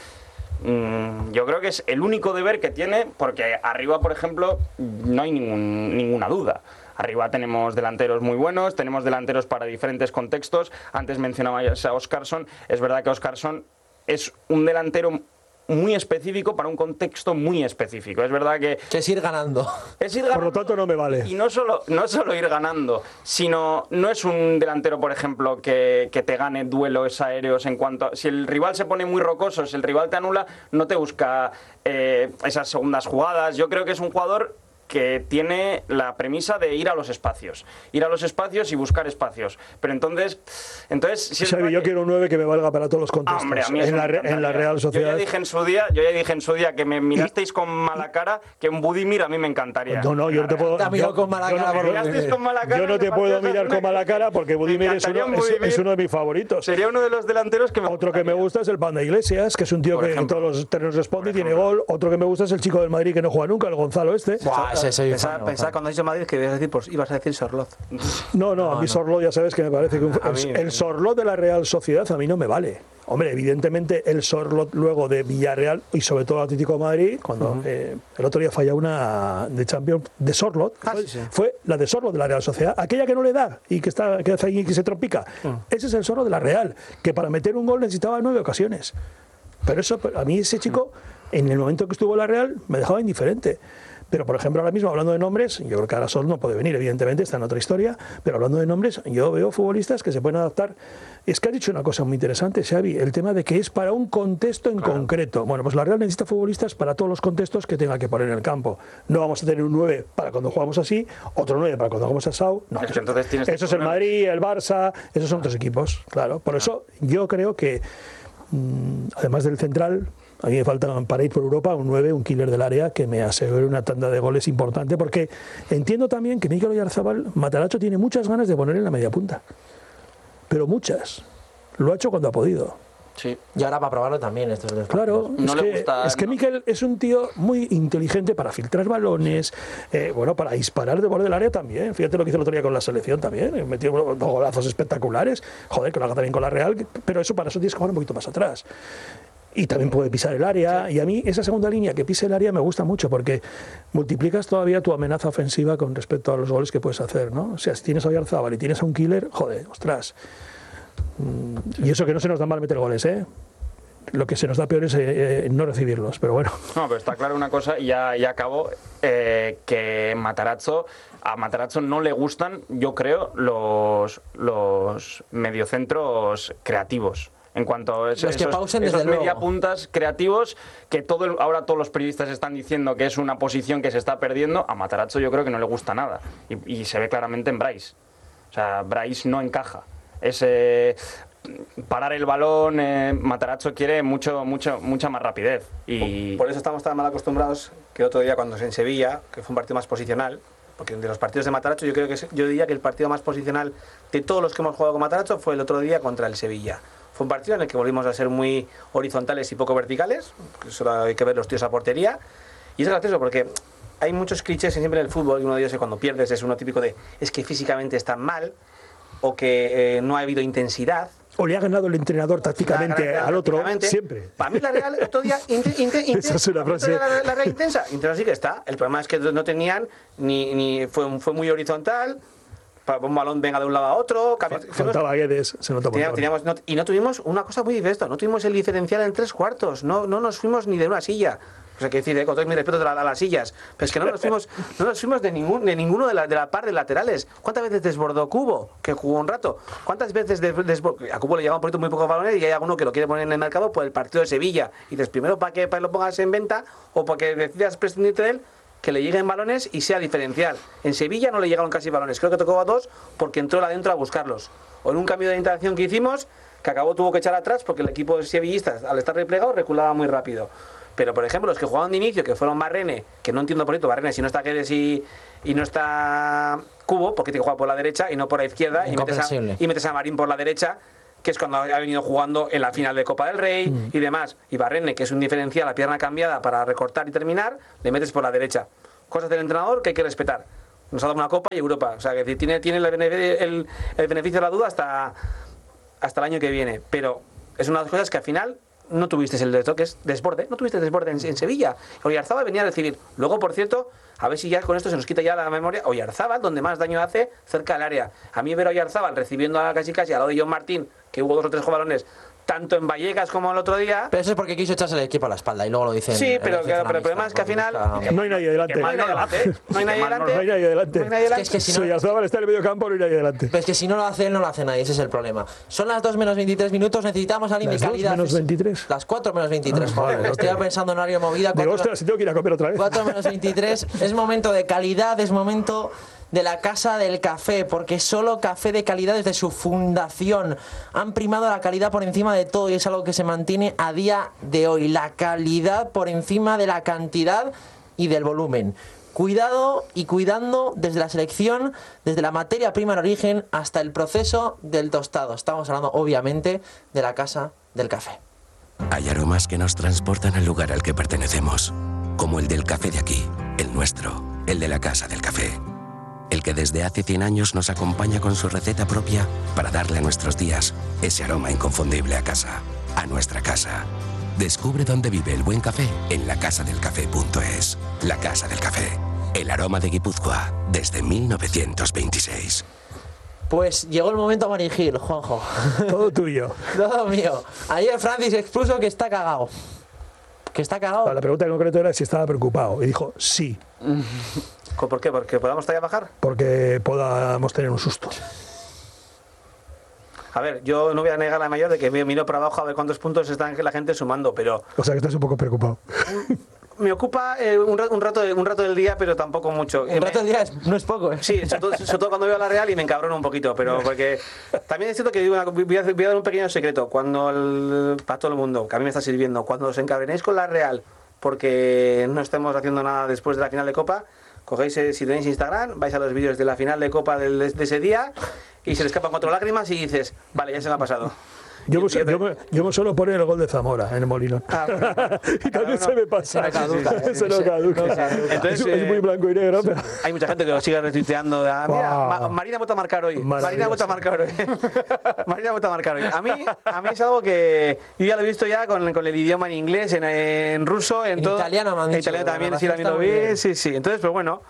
Yo creo que es el único deber que tiene, porque arriba, por ejemplo, no hay ninguna duda. Arriba tenemos delanteros muy buenos, tenemos delanteros para diferentes contextos. Antes mencionabais a Óscarson. Es verdad que Óscarson es un delantero muy específico para un contexto muy específico. Es verdad que es ir ganando. Por lo tanto, no me vale. Y no solo ir ganando, sino no es un delantero, por ejemplo, que te gane duelos aéreos en cuanto a, si el rival se pone muy rocoso, si el rival te anula, no te busca esas segundas jugadas. Yo creo que es un jugador que tiene la premisa de ir a los espacios y buscar espacios. Pero entonces si es Xavi, yo quiero un 9 que me valga para todos los contextos. Hombre, a mí en la Real Sociedad. Yo ya dije en su día que me mirasteis con mala cara, que un Budimir a mí me encantaría. No, yo no te puedo. Yo no te puedo mirar con mala cara, porque Budimir es uno de mis favoritos. Sería uno de los delanteros que me Otro que me gusta es el Panda Iglesias, que es un tío que en todos los terrenos responde y tiene gol. Otro que me gusta es el chico del Madrid que no juega nunca, el Gonzalo este. Pensaba cuando has dicho Madrid que ibas a decir Sorloth. No, a mí Sorloth ya sabes que me parece que el Sorloth de la Real Sociedad a mí no me vale. Hombre, evidentemente el Sorloth luego de Villarreal y sobre todo Atlético de Madrid, cuando el otro día falla una de Champions de Sorloth, fue la de Sorloth de la Real Sociedad, aquella que no le da y que hace ahí que se tropica. Ese es el Sorloth de la Real, que para meter un gol necesitaba 9 ocasiones. Pero eso, a mí ese chico, en el momento que estuvo en la Real, me dejaba indiferente. Pero, por ejemplo, ahora mismo, hablando de nombres, yo creo que ahora Sol no puede venir, evidentemente, está en otra historia, pero hablando de nombres, yo veo futbolistas que se pueden adaptar. Es que has dicho una cosa muy interesante, Xavi, el tema de que es para un contexto en concreto. Bueno, pues la Real necesita futbolistas para todos los contextos que tenga que poner en el campo. No vamos a tener un 9 para cuando jugamos así, otro 9 para cuando jugamos asau. No, eso es el Madrid, el Barça, esos son otros equipos, claro. Por eso yo creo que, además del central, a mí me falta para ir por Europa un 9, un killer del área que me asegure una tanda de goles importante, porque entiendo también que Mikel Oyarzabal, Matarazzo tiene muchas ganas de poner en la media punta, pero muchas. Lo ha hecho cuando ha podido. Sí. Y ahora para probarlo también. Claro, es que Mikel es un tío muy inteligente para filtrar balones, para disparar de borde del área también. Fíjate lo que hizo el otro día con la selección también, metió unos golazos espectaculares. Joder, que lo haga también con la Real, pero para eso tienes que jugar un poquito más atrás. Y también puede pisar el área, sí. Y a mí esa segunda línea que pise el área me gusta mucho, porque multiplicas todavía tu amenaza ofensiva con respecto a los goles que puedes hacer, ¿no? O sea, si tienes a Oyarzabal y tienes a un killer, joder, ostras. Y eso que no se nos da mal meter goles, ¿eh? Lo que se nos da peor es no recibirlos, pero bueno. No, pero está claro una cosa, y ya acabo, que a Matarazzo no le gustan, yo creo, los mediocentros creativos. En cuanto a esos mediapuntas creativos, que ahora todos los periodistas están diciendo que es una posición que se está perdiendo, a Matarazzo yo creo que no le gusta nada. Y se ve claramente en Brais. O sea, Brais no encaja. Parar el balón, Matarazzo quiere mucha más rapidez. Y por eso estamos tan mal acostumbrados que el otro día cuando en Sevilla, que fue un partido más posicional, porque de los partidos de Matarazzo yo diría que el partido más posicional de todos los que hemos jugado con Matarazzo fue el otro día contra el Sevilla. Fue un partido en el que volvimos a ser muy horizontales y poco verticales, solo hay que ver los tíos a portería, y es gracioso porque hay muchos clichés siempre en el fútbol, y uno de ellos es cuando pierdes es uno típico de es que físicamente están mal, o que no ha habido intensidad. O le ha ganado el entrenador tácticamente al otro, siempre. Para mí la Real otro día esa es una frase. La Real intensa sí que está. El problema es que no tenían fue muy horizontal. Un balón venga de un lado a otro. Faltaba Guedes, se notó y no tuvimos una cosa muy diferente. No tuvimos el diferencial en 3 cuartos. No nos fuimos ni de una silla. O sea, que decir, con todo mi respeto a las sillas, pero es que no nos fuimos de ninguno de la par de laterales. ¿Cuántas veces desbordó Cubo, que jugó un rato? ¿Cuántas veces a Cubo le lleva un poquito muy pocos balones y hay alguno que lo quiere poner en el mercado por el partido de Sevilla? Y dices, primero para que lo pongas en venta o para que decidas prescindirte de él, que le lleguen balones y sea diferencial. En Sevilla no le llegaron casi balones, creo que tocó a 2 porque entró él adentro a buscarlos. O en un cambio de interacción que hicimos, que tuvo que echar atrás porque el equipo sevillista, al estar replegado, reculaba muy rápido. Pero, por ejemplo, los que jugaban de inicio, que fueron Barrene, que no entiendo por esto, Barrene, si no está Guedes y no está Cubo, porque tiene que jugar por la derecha y no por la izquierda, y metes a Marín por la derecha, que es cuando ha venido jugando en la final de Copa del Rey y demás. Y Barrene, que es un diferencial, la pierna cambiada para recortar y terminar, le metes por la derecha. Cosas del entrenador que hay que respetar. Nos ha dado una Copa y Europa. O sea, que tiene el beneficio de la duda hasta el año que viene. Pero es una de las cosas que al final no tuviste el desborde, no tuviste desborde en Sevilla. Oyarzábal venía a recibir. Luego, por cierto, a ver si ya con esto se nos quita ya la memoria. Oyarzábal, donde más daño hace, cerca del área. A mí ver a Oyarzábal recibiendo casi al lado de John Martín, que hubo 2 o 3 balones, tanto en Vallecas como el otro día. Pero eso es porque quiso echarse el equipo a la espalda y luego lo dicen. Sí, pero el problema es que al final no hay nadie delante. No hay nadie delante. Es que si no, Oyarzábal está en el medio campo, no hay nadie delante. Pero es que si no lo hace él, no lo hace nadie. Ese es el problema. Son las 2 menos 23 minutos. Necesitamos a alguien de calidad. ¿Las 2 menos 23? Las 4 menos 23. Joder, vale, estoy pensando en horario movida. Digo, ostras, si tengo que ir a comer otra vez. 4 menos 23. Es momento de calidad, es momento de la Casa del Café, porque solo café de calidad desde su fundación. Han primado la calidad por encima de todo y es algo que se mantiene a día de hoy. La calidad por encima de la cantidad y del volumen. Cuidado y cuidando desde la selección, desde la materia prima en origen hasta el proceso del tostado. Estamos hablando, obviamente, de la Casa del Café. Hay aromas que nos transportan al lugar al que pertenecemos, como el del café de aquí, el nuestro, el de la Casa del Café. El que desde hace 100 años nos acompaña con su receta propia para darle a nuestros días ese aroma inconfundible a casa, a nuestra casa. Descubre dónde vive el buen café en lacasadelcafé.es. La Casa del Café, el aroma de Guipúzcoa desde 1926. Pues llegó el momento a Mari Gil, Juanjo. Todo tuyo. Todo mío. Ayer Francis expuso que está cagado. ¿Que está cagado? La pregunta en concreto era si estaba preocupado y dijo sí. ¿Por qué? ¿Porque podamos todavía bajar? Porque podamos tener un susto. A ver, yo no voy a negar la mayor de que miro para abajo a ver cuántos puntos están la gente sumando, pero... O sea que estás un poco preocupado. Me ocupa un rato del día, pero tampoco mucho. Un rato del día no es poco, ¿eh? Sí, sobre todo cuando veo a la Real y me encabrono un poquito, pero porque... También es cierto que voy a dar un pequeño secreto. Para todo el mundo, que a mí me está sirviendo, cuando os encabrenéis con la Real porque no estemos haciendo nada después de la final de Copa, cogéis, si tenéis Instagram, vais a los vídeos de la final de Copa de ese día y se le escapan 4 lágrimas y dices, vale, ya se me ha pasado. Yo me suelo poner el gol de Zamora en el Molinón. Y también se me pasa. Se lo caduca. Entonces, es muy blanco y negro. Pero... Hay mucha gente que lo sigue retuiteando. Mira, Marina ha vuelto a marcar hoy. Marina ha vuelto a marcar hoy. Marina ha vuelto a marcar hoy. A mí es algo que yo ya lo he visto ya con el idioma en inglés, en ruso, en todo. Italiano me han dicho. En italiano también, sí, también lo vi. Sí. Entonces, pues bueno,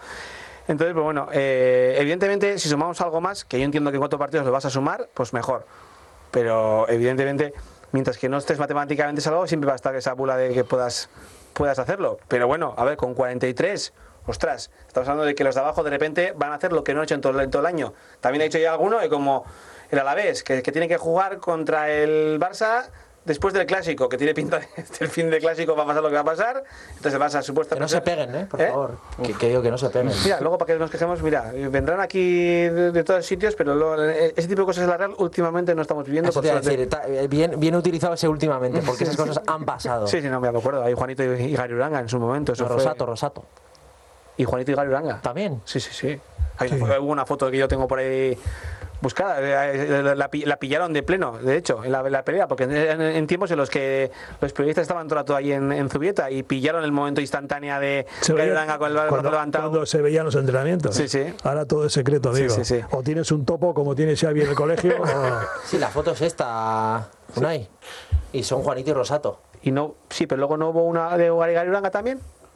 evidentemente, si sumamos algo más, que yo entiendo que en 4 partidos lo vas a sumar, pues mejor. Pero evidentemente, mientras que no estés matemáticamente salvado, siempre va a estar esa bula de que puedas hacerlo. Pero bueno, a ver, con 43, ostras, estamos hablando de que los de abajo de repente van a hacer lo que no han hecho en todo el año. También ha dicho ya alguno, como el Alavés, que tiene que jugar contra el Barça después del Clásico, que tiene pinta del fin del Clásico va a pasar lo que va a pasar. Entonces el Barça supuestamente... Que no se peguen, por favor. Que digo que no se peguen. Mira, luego para que nos quejemos, mira, vendrán aquí de todos sitios, pero ese tipo de cosas en la Real últimamente no estamos viviendo. Eso te iba a decir, bien utilizado ese últimamente, porque esas cosas han pasado. Sí, no me acuerdo. Hay Juanito y Gary Uranga en su momento. Eso Rosato. ¿Y Juanito y Gary Uranga? ¿También? Sí. Hubo una foto que yo tengo por ahí buscada, la pillaron de pleno, de hecho, en la pelea, porque en tiempos en los que los periodistas estaban todo el rato ahí en Zubieta y pillaron el momento instantáneo de Gary Uranga con el brazo levantado. Cuando se veían los entrenamientos. Sí. Ahora todo es secreto, amigo. Sí. O tienes un topo como tiene Xavi en el colegio. Sí, la foto es esta, Unai. Y son Juanito y Rosato. Y no, sí, pero luego no hubo una de Gary Uranga también.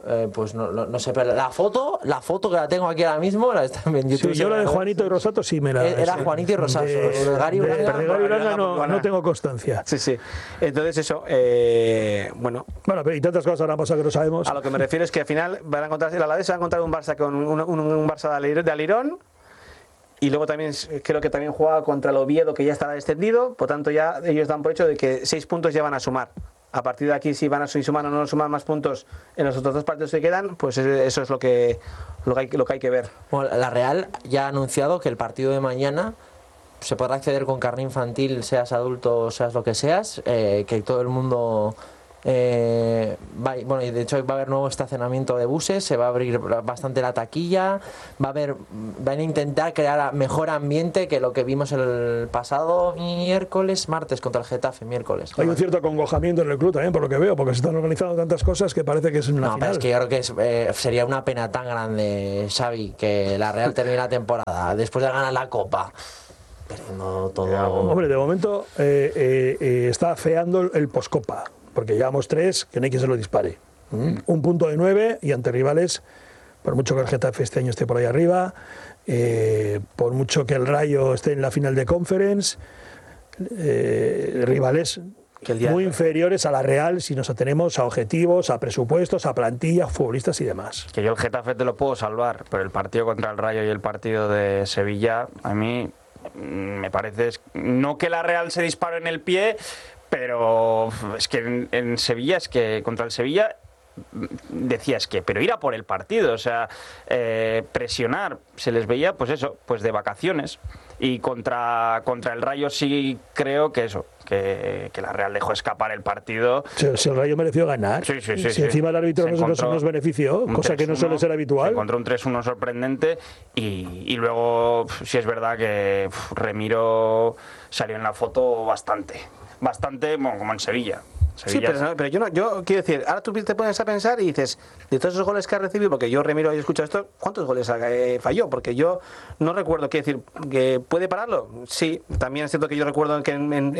Pues no sé, pero la foto que la tengo aquí ahora mismo, la está en YouTube. Sí, yo la de Juanito y Rosato sí me la... Era Juanito y Rosato. De Gary Uranga no tengo constancia. Sí. Entonces eso, bueno, pero y tantas cosas habrán pasado que no sabemos. A lo que me refiero es que al final van a encontrarse, el Alavés va a encontrar un Barça con un Barça de Alirón, y luego también creo que también juega contra el Oviedo, que ya estará descendido, por tanto ya ellos dan por hecho de que 6 puntos ya van a sumar. A partir de aquí, si van a sumar o no sumar más puntos en los otros 2 partidos que quedan, pues eso es lo que hay que ver. Bueno, la Real ya ha anunciado que el partido de mañana se podrá acceder con carné infantil, seas adulto, seas lo que seas, que todo el mundo... bueno, y de hecho va a haber nuevo estacionamiento de buses, se va a abrir bastante la taquilla, van a intentar crear mejor ambiente que lo que vimos el pasado martes contra el Getafe, miércoles. Hay un cierto acongojamiento en el club también, por lo que veo, porque se están organizando tantas cosas que parece que es una final. Pero es que yo creo que sería una pena tan grande, Xavi, que la Real termine la temporada después de ganar la Copa, perdiendo todo. Hombre, de momento está afeando el poscopa, porque llevamos 3, que no hay quien se lo dispare. Un punto de 9 y ante rivales, por mucho que el Getafe este año esté por ahí arriba, por mucho que el Rayo esté en la final de Conference, rivales muy inferiores a la Real si nos atenemos a objetivos, a presupuestos, a plantillas, futbolistas y demás. Que yo el Getafe te lo puedo salvar, pero el partido contra el Rayo y el partido de Sevilla, a mí me parece, no que la Real se dispare en el pie, pero es que en Sevilla, es que contra el Sevilla decías que, pero ir a por el partido, o sea, presionar, se les veía pues eso, pues de vacaciones, y contra el Rayo sí creo que eso, que la Real dejó escapar el partido. Si el Rayo mereció ganar, sí, si encima el árbitro nos benefició, cosa que no suele ser habitual. Se encontró un 3-1 sorprendente y luego sí es verdad que Remiro salió en la foto bastante, bueno, como en Sevilla. Sí, pero yo quiero decir, ahora tú te pones a pensar y dices, de todos esos goles que ha recibido, porque yo Remiro he escuchado esto, ¿cuántos goles falló? Porque yo no recuerdo, quiero decir, que puede pararlo. Sí, también es cierto que yo recuerdo que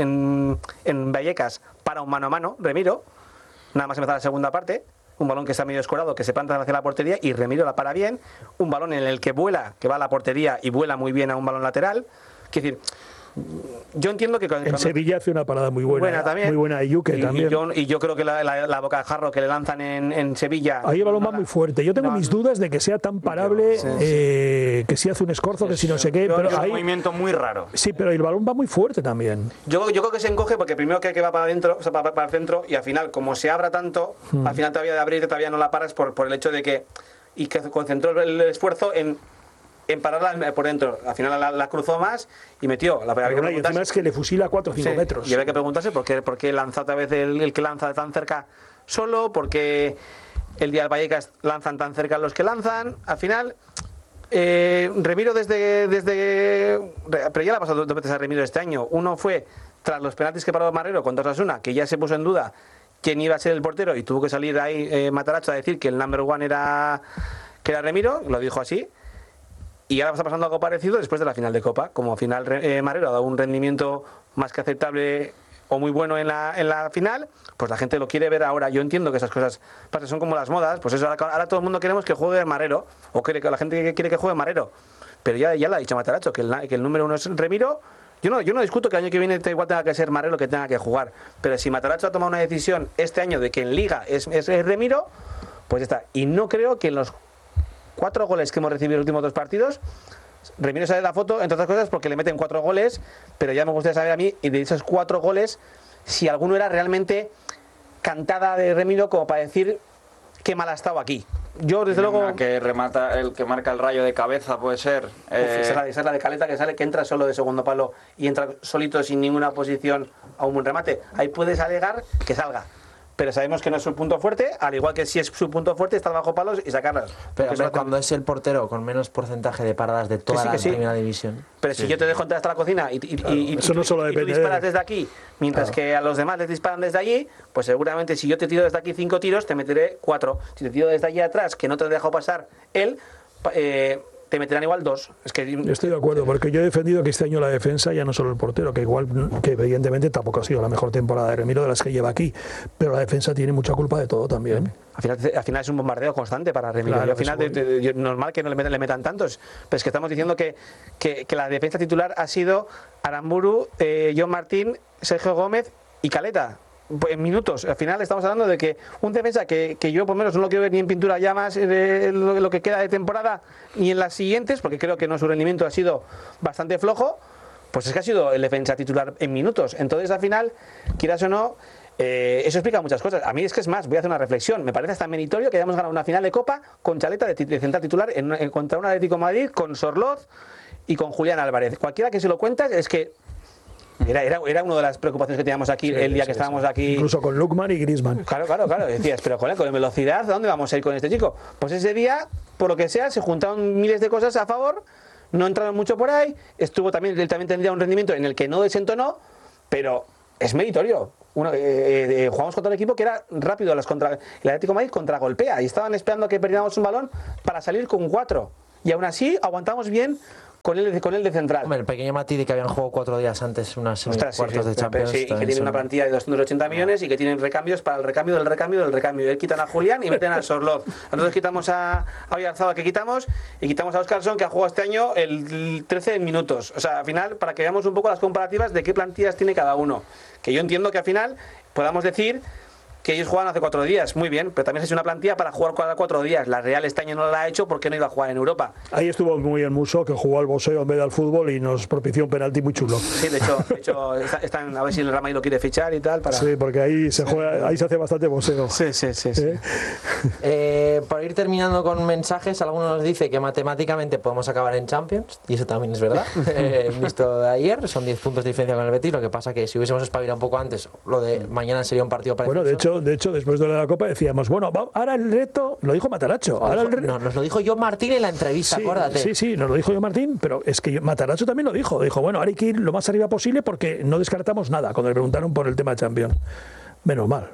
en Vallecas para un mano a mano, Remiro, nada más empezar la segunda parte, un balón que está medio escorado, que se planta hacia la portería y Remiro la para bien, un balón en el que vuela, que va a la portería y vuela muy bien a un balón lateral, quiero decir... Yo entiendo que en Sevilla hace una parada muy buena también, muy buena Yuke también. Y yo creo que la boca de jarro que le lanzan en Sevilla, ahí el balón va muy fuerte. Yo tengo mis dudas de que sea tan parable, que si hace un escorzo, que si no sé qué, pero hay un movimiento muy raro. Sí, pero el balón va muy fuerte también. Yo creo que se encoge porque primero que va para adentro, o sea, para el centro, y al final como se abra tanto, al final todavía de abrir todavía no la paras por el hecho de que concentró el esfuerzo en pararla por dentro. Al final la cruzó más y metió. Y encima es que le fusila 4 o 5 metros. Y había que preguntarse por qué lanza otra vez el que lanza tan cerca solo, porque el día del Vallecas lanzan tan cerca los que lanzan. Al final, Remiro pero ya le ha pasado 2 veces a Remiro este año. Uno fue tras los penaltis que paró Marrero contra Osasuna, que ya se puso en duda quién iba a ser el portero y tuvo que salir ahí Mataracho a decir que el number one era Remiro, lo dijo así. Y ahora está pasando algo parecido después de la final de Copa. Como al final Marrero ha dado un rendimiento más que aceptable o muy bueno en la final, pues la gente lo quiere ver ahora. Yo entiendo que esas cosas son como las modas, pues eso, ahora todo el mundo queremos que juegue Marrero, o que la gente quiere que juegue Marrero. Pero ya lo ha dicho Mataracho, que el número 1 es Remiro. Yo no discuto que el año que viene igual tenga que ser Marrero que tenga que jugar, pero si Mataracho ha tomado una decisión este año de que en Liga es Remiro, pues ya está. Y no creo que en los 4 goles que hemos recibido en los últimos 2 partidos, Remiro sale de la foto, entre otras cosas, porque le meten 4 goles, pero ya me gustaría saber a mí, y de esos 4 goles, si alguno era realmente cantada de Remiro como para decir qué mal ha estado aquí. Yo, desde luego... que remata, el que marca el Rayo de cabeza, puede ser. Esa es la de Caleta, que entra solo de segundo palo y entra solito sin ninguna posición a un buen remate. Ahí puedes alegar que salga. Pero sabemos que no es su punto fuerte, al igual que si es su punto fuerte, estar bajo palos y sacarlas. Pero hombre, cuando es el portero con menos porcentaje de paradas de toda la primera división. Pero si yo te dejo entrar hasta la cocina y eso no solo depende tú disparas desde aquí, mientras que a los demás les disparan desde allí, pues seguramente si yo te tiro desde aquí 5 tiros, te meteré 4. Si te tiro desde allí atrás, que no te he dejado pasar él, te te meterán igual 2. Es que Estoy de acuerdo, porque yo he defendido que este año la defensa, ya no solo el portero, que evidentemente tampoco ha sido la mejor temporada de Remiro de las que lleva aquí, pero la defensa tiene mucha culpa de todo también. Al final es un bombardeo constante para Remiro. Claro, Y al final normal que no le metan tantos, pero es que estamos diciendo que la defensa titular ha sido Aramburu, John Martín, Sergio Gómez y Caleta. En minutos, al final estamos hablando de que un defensa que yo por lo menos no lo quiero ver ni en pintura ya más lo que queda de temporada ni en las siguientes, porque creo que su rendimiento ha sido bastante flojo, pues es que ha sido el defensa titular en minutos. Entonces al final, quieras o no, eso explica muchas cosas. A mí es que es más, voy a hacer una reflexión, me parece hasta meritorio que hayamos ganado una final de Copa con Caleta de central titular contra un Atlético de Madrid con Sorloz y con Julián Álvarez. Cualquiera que se lo cuenta es que era una de las preocupaciones que teníamos aquí el día que estábamos aquí. Incluso con Lukman y Griezmann. Claro. Decías, pero joder, con velocidad, ¿a dónde vamos a ir con este chico? Pues ese día, por lo que sea, se juntaron miles de cosas a favor, no entraron mucho por ahí, él también tendría un rendimiento en el que no desentonó, pero es meritorio. Jugamos contra un equipo que era rápido, el Atlético de Madrid contragolpea y estaban esperando que perdiéramos un balón para salir con 4. Y aún así aguantamos bien con él de central. Hombre, el pequeño Matidi que habían jugado 4 días antes unas cuartos de Champions. Sí, y que tiene una plantilla de 280 millones y que tienen recambios para el recambio del recambio. Y quitan a Julián y meten a Sorloz. Nosotros quitamos a Oyarzabal, que quitamos, y quitamos a Óscarson, que ha jugado este año el 13 minutos. O sea, al final, para que veamos un poco las comparativas de qué plantillas tiene cada uno. Que yo entiendo que al final podamos decir que ellos juegan hace 4 días, muy bien, pero también se ha hecho una plantilla para jugar cada 4 días. La Real este año no la ha hecho porque no iba a jugar en Europa. Ahí estuvo muy bien Musso, que jugó al boxeo en vez del fútbol y nos propició un penalti muy chulo. Sí, de hecho están a ver si el Real Madrid lo quiere fichar y tal. Sí, porque ahí se juega, ahí se hace bastante boxeo. Sí. Por ir terminando con mensajes, algunos nos dice que matemáticamente podemos acabar en Champions, y eso también es verdad. Visto de ayer, son 10 puntos de diferencia con el Betis, lo que pasa que si hubiésemos espabilado un poco antes, lo de mañana sería un partido parecido. Bueno, de hecho, después de la Copa decíamos, bueno, ahora el reto, lo dijo Matarazzo. No, nos lo dijo John Martín en la entrevista, acuérdate. Sí, nos lo dijo John Martín, pero es que Matarazzo también lo dijo. Dijo, bueno, ahora hay que ir lo más arriba posible porque no descartamos nada, cuando le preguntaron por el tema de Champions. Menos mal.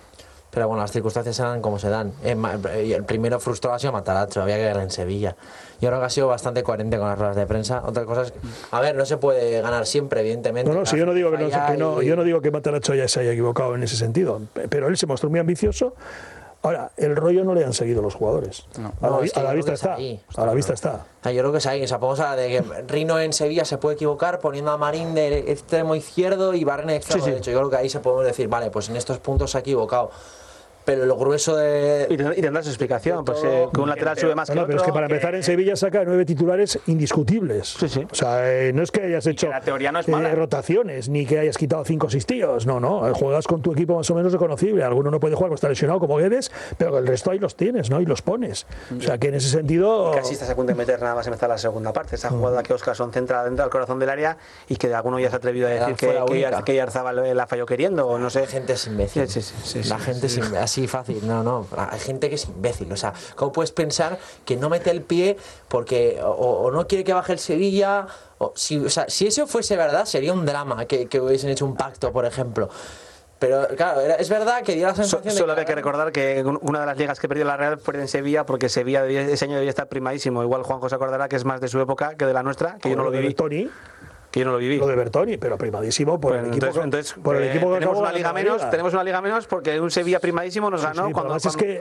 Pero bueno, las circunstancias se dan como se dan. El primero frustrado ha sido Matarazzo, había que verla en Sevilla. Yo creo que ha sido bastante coherente con las ruedas de prensa. Otra cosa es, a ver, no se puede ganar siempre, evidentemente. No, si yo no digo que yo no digo que Matarazzo ya se haya equivocado en ese sentido, pero él se mostró muy ambicioso. Ahora, el rollo no le han seguido los jugadores. A la vista está. A la vista está. Yo creo que es ahí. O sea, podemos hablar de que Rino en Sevilla se puede equivocar poniendo a Marín de extremo izquierdo y Barren de extremo derecho. Yo creo que ahí se podemos decir, vale, pues en estos puntos se ha equivocado. Pero lo grueso de... Y tendrá su explicación, pues que un lateral sube más que otro. Pero es que para empezar en Sevilla saca 9 titulares indiscutibles. Sí. O sea, no es que hayas hecho la teoría no es mala. Rotaciones, ni que hayas quitado 5 o 6 tíos. No. Juegas con tu equipo más o menos reconocible. Alguno no puede jugar, pues está lesionado como Guedes, pero el resto ahí los tienes, ¿no? Y los pones. O sea, que en ese sentido... Casi estás a punto de meter nada más empezar la segunda parte. Esa jugada que Óscarson centra dentro del corazón del área y que alguno ya se ha atrevido a decir que Oyarzabal la falló queriendo, o no sé. La gente es imbécil. La gente es imbécil. Así fácil. No. Hay gente que es imbécil. O sea, ¿cómo puedes pensar que no mete el pie porque o no quiere que baje el Sevilla? Si eso fuese verdad, sería un drama que hubiesen hecho un pacto, por ejemplo. Pero claro, es verdad que dio la sensación Solo hay que recordar que una de las ligas que perdió la Real fue en Sevilla, porque Sevilla ese año debía estar primadísimo. Igual Juanjo se acordará que es más de su época que de la nuestra, que yo no lo viví. Que yo no lo viví. Lo de Bertoni, pero primadísimo por el equipo. Entonces, tenemos una liga menos porque un Sevilla primadísimo nos ganó. Es que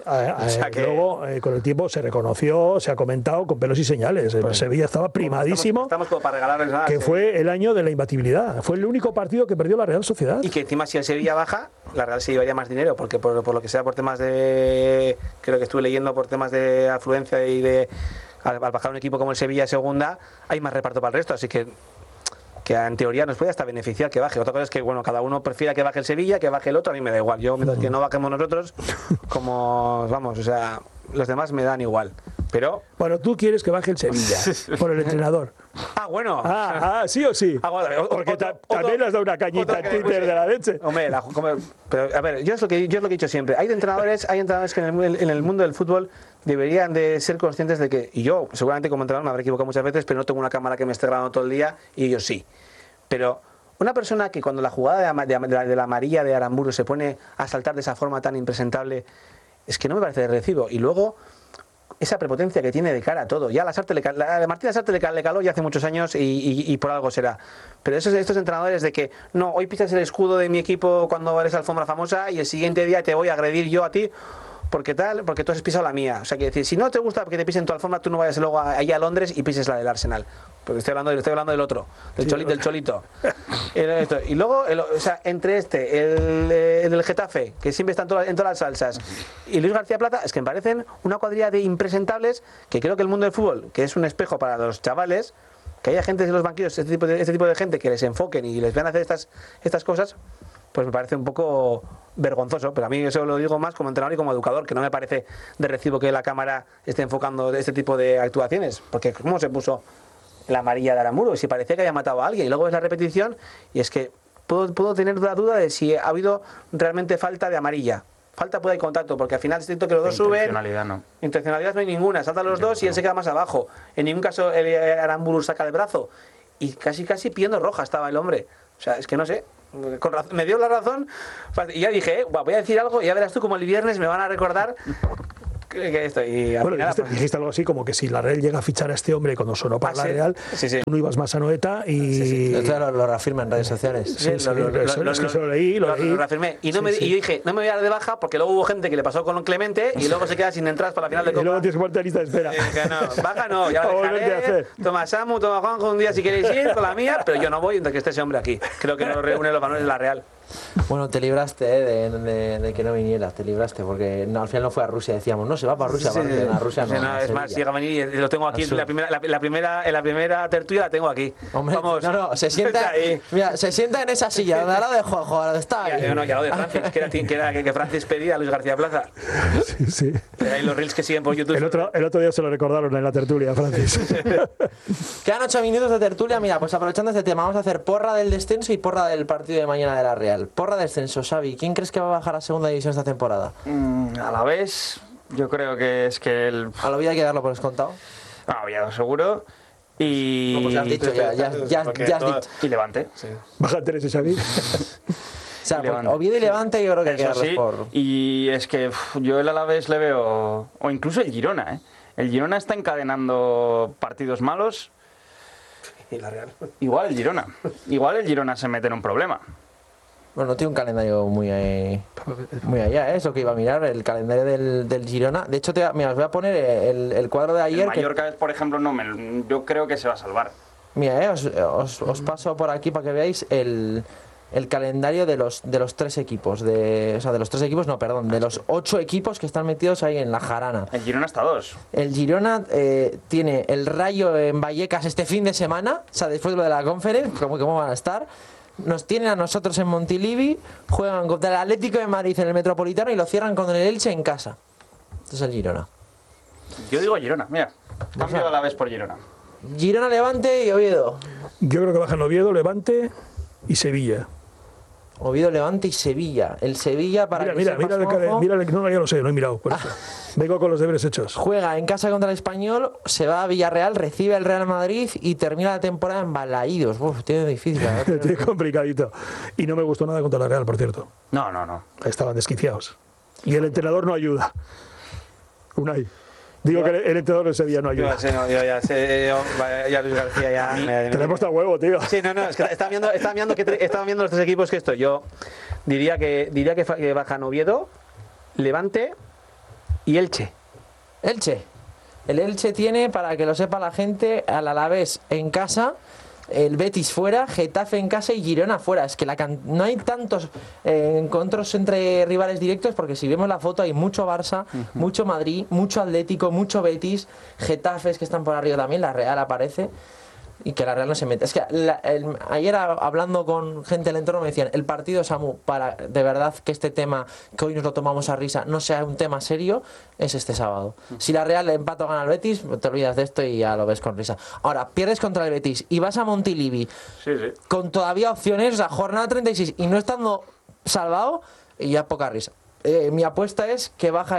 luego con el tiempo se reconoció, se ha comentado con pelos y señales. El Sevilla estaba primadísimo. Estamos como para regalarles nada. Que fue el año de la imbatibilidad. Fue el único partido que perdió la Real Sociedad. Y que encima si el Sevilla baja, la Real se llevaría más dinero, porque por lo que sea, por temas de... Creo que estuve leyendo por temas de afluencia y de... Al bajar un equipo como el Sevilla segunda, hay más reparto para el resto, así que en teoría nos puede hasta beneficiar que baje. Otra cosa es que, bueno, cada uno prefiera que baje el Sevilla, que baje el otro, a mí me da igual. Yo, mientras que no bajemos nosotros, como, vamos, o sea, los demás me dan igual. Pero... Bueno, tú quieres que baje el Sevilla, por el entrenador. Bueno. ¿Sí o sí? Porque también le has dado una cañita en Twitter de la leche. Hombre, pero, a ver, yo es lo que he dicho siempre. Hay entrenadores que en el mundo del fútbol deberían de ser conscientes de que, y yo seguramente como entrenador me habré equivocado muchas veces, pero no tengo una cámara que me esté grabando todo el día, y ellos sí. Pero una persona que cuando la jugada de la amarilla de Aramburu se pone a saltar de esa forma tan impresentable, es que no me parece de recibo. Y luego, esa prepotencia que tiene de cara a todo. Ya la de Martín Lasarte le caló ya hace muchos años y por algo será. Pero estos entrenadores de que, no, hoy pisas el escudo de mi equipo cuando eres alfombra famosa y el siguiente día te voy a agredir yo a ti porque tú has pisado la mía. O sea, que decir, si no te gusta que te pisen tu alfombra, tú no vayas luego allí a Londres y pises la del Arsenal. Porque estoy hablando del otro, del Cholito. Y luego, o sea, entre el del Getafe, que siempre está en todas las salsas, y Luis García Plaza, es que me parecen una cuadrilla de impresentables que creo que el mundo del fútbol, que es un espejo para los chavales, que haya gente en los banquillos, este tipo de gente que les enfoquen y les vean hacer estas cosas, pues me parece un poco vergonzoso, pero a mí eso lo digo más como entrenador y como educador, que no me parece de recibo que la cámara esté enfocando este tipo de actuaciones, porque ¿cómo se puso la amarilla de Aramuro? Si parecía que había matado a alguien, y luego ves la repetición y es que puedo tener la duda de si ha habido realmente falta de amarilla. Falta puede haber contacto, porque al final es cierto que los dos suben. Intencionalidad no. Intencionalidad no hay ninguna, saltan los dos y él se queda más abajo. En ningún caso Aramburu saca el brazo y casi pidiendo roja estaba el hombre. O sea, es que no sé. Me dio la razón y ya dije, voy a decir algo y ya verás tú como el viernes me van a recordar que esto. Y bueno, dijiste algo así como que si la Real llega a fichar a este hombre cuando sonó para la Real, tú no ibas más a Noeta y... Claro, lo reafirma en redes sociales. Eso lo leí. Lo reafirmé. Y yo dije, no me voy a dar de baja porque luego hubo gente que le pasó con Clemente y luego se queda sin entradas para la final de Copa. Y luego tienes que ponerte a lista de espera. Baja no, ya lo dejaré. Toma Samu, toma Juanjo un día si queréis ir con la mía, pero yo no voy mientras que esté ese hombre aquí. Creo que nos reúne los valores de la Real. Bueno, te libraste de que no viniera, te libraste, porque al final no fue a Rusia, decíamos, no, se va para Rusia, a Rusia no. Es más, llega a venir y lo tengo aquí, en la primera tertulia la tengo aquí. Hombre, vamos. No, se sienta, mira, se sienta en esa silla, donde al lado de Juanjo, donde está ahí. Ya lo de Francis, que Francis pedía a Luis García Plaza. Sí. Hay los reels que siguen por YouTube. El otro día se lo recordaron en la tertulia, Francis. Quedan 8 minutos de tertulia, mira, pues aprovechando este tema, vamos a hacer porra del descenso y porra del partido de mañana de la Real. Porra descenso, Xavi. ¿Quién crees que va a bajar a segunda división esta temporada? A la vez, yo creo que es que el... A la vida hay que darlo por descontado. Oviedo seguro. Y... No, pues ya has dicho, ya has dicho. Y Levante. Sí. Bájate ese, Xavi. O sea, pues, Oviedo y Levante yo creo que hay que darlos por... Y es que yo el Alavés le veo... O incluso el Girona, ¿eh? El Girona está encadenando partidos malos. Y la Real. Igual el Girona se mete en un problema. Bueno, no tiene un calendario muy allá, es lo que iba a mirar, el calendario del Girona. De hecho, mira, os voy a poner el cuadro de ayer. El Mallorca, por ejemplo, yo creo que se va a salvar. Mira, os paso por aquí para que veáis el calendario de los 3 equipos. De los 8 equipos que están metidos ahí en la jarana. El Girona está a 2. El Girona tiene el Rayo en Vallecas este fin de semana, o sea, después de lo de la Conference, ¿cómo van a estar? Nos tienen a nosotros en Montilivi, juegan contra el Atlético de Madrid en el Metropolitano y lo cierran con el Elche en casa. Esto es el Girona. Yo digo Girona, mira. Cambio a la vez por Girona. Girona, Levante y Oviedo. Yo creo que bajan Oviedo, Levante y Sevilla. Oviedo, Levante y Sevilla. El Sevilla para mira, no, ya lo sé, no he mirado. Por eso. Vengo con los deberes hechos. Juega en casa contra el Español, se va a Villarreal, recibe el Real Madrid y termina la temporada en Balaídos. Tiene difícil. Tiene complicadito. Y no me gustó nada contra la Real, por cierto. No. Estaban desquiciados. Y el entrenador no ayuda. Unai. Digo que el entrenador de Sevilla no ayuda. Ya Luis García ya... Te le he puesto a huevo, tío. Sí, no, es que estaba viendo los 3 equipos que estoy. Yo diría que bajan Oviedo, Levante y Elche. Elche. El Elche tiene, para que lo sepa la gente, al Alavés en casa, el Betis fuera, Getafe en casa y Girona fuera. Es que no hay tantos encuentros entre rivales directos, porque si vemos la foto hay mucho Barça, mucho Madrid, mucho Atlético, mucho Betis, Getafes que están por arriba también, la Real aparece. Y que la Real no se mete. Es que ayer hablando con gente del entorno me decían, el partido, Samu, para de verdad que este tema, que hoy nos lo tomamos a risa, no sea un tema serio, es este sábado. Si la Real empata o gana al Betis, te olvidas de esto y ya lo ves con risa. Ahora, pierdes contra el Betis y vas a Montilivi con todavía opciones, o sea, jornada 36 y no estando salvado, y ya poca risa. Mi apuesta es que baja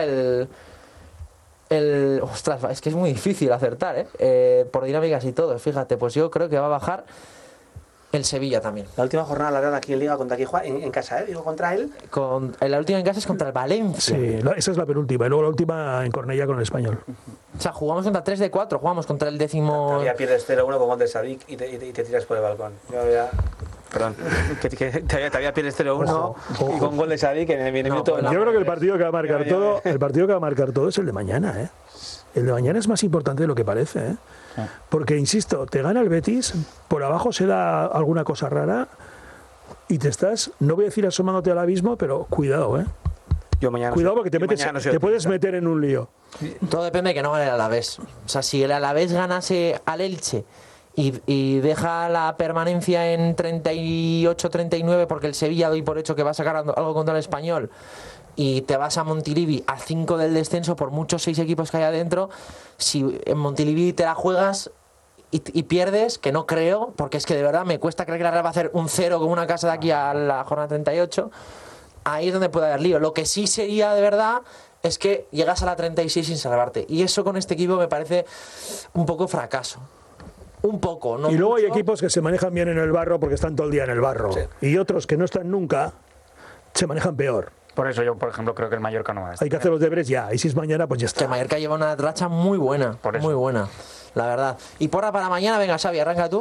ostras, es que es muy difícil acertar, por dinámicas y todo. Fíjate, pues yo creo que va a bajar El Sevilla también. La última jornada la Real aquí en Liga contra quién juega, en casa, digo, contra él. La última en casa es contra el Valencia. Sí, esa es la penúltima. Y luego la última en Cornellá con el Español. O sea, jugamos contra 3 de 4, jugamos contra el 10º. Todavía pierdes 0-1 con gol de Sadik y te tiras por el balcón. Yo ya... Perdón, que todavía pierdes 0-1 y con gol de Sadik en el minuto... Yo creo que el partido que va a marcar todo, el partido que va a marcar todo es el de mañana, ¿eh? El de mañana es más importante de lo que parece, ¿eh? Porque, insisto, te gana el Betis, por abajo se da alguna cosa rara y te estás, no voy a decir asomándote al abismo, pero cuidado, ¿eh? Yo mañana Cuidado porque te puedes meter en un lío. Todo depende de que no gane el Alavés. O sea, si el Alavés ganase al Elche y deja la permanencia en 38-39 porque el Sevilla doy por hecho que va a sacar algo contra el Español y te vas a Montilivi a 5 del descenso por muchos 6 equipos que hay adentro, si en Montilivi te la juegas y pierdes, que no creo, porque es que de verdad me cuesta creer que la Real va a hacer un 0 con una casa de aquí a la jornada 38, ahí es donde puede haber lío. Lo que sí sería de verdad es que llegas a la 36 sin salvarte, y eso con este equipo me parece un poco fracaso. Un poco, ¿no? Y luego mucho. hay equipos que se manejan bien en el barro porque están todo el día en el barro. Sí. Y otros que no están nunca se manejan peor. Por eso yo, por ejemplo, creo que el Mallorca no va a estar. Hay que hacer los deberes ya. Y si es mañana, pues ya está. Que Mallorca lleva una racha muy buena. Muy buena, la verdad. Y para mañana, venga, Xavi, arranca tú.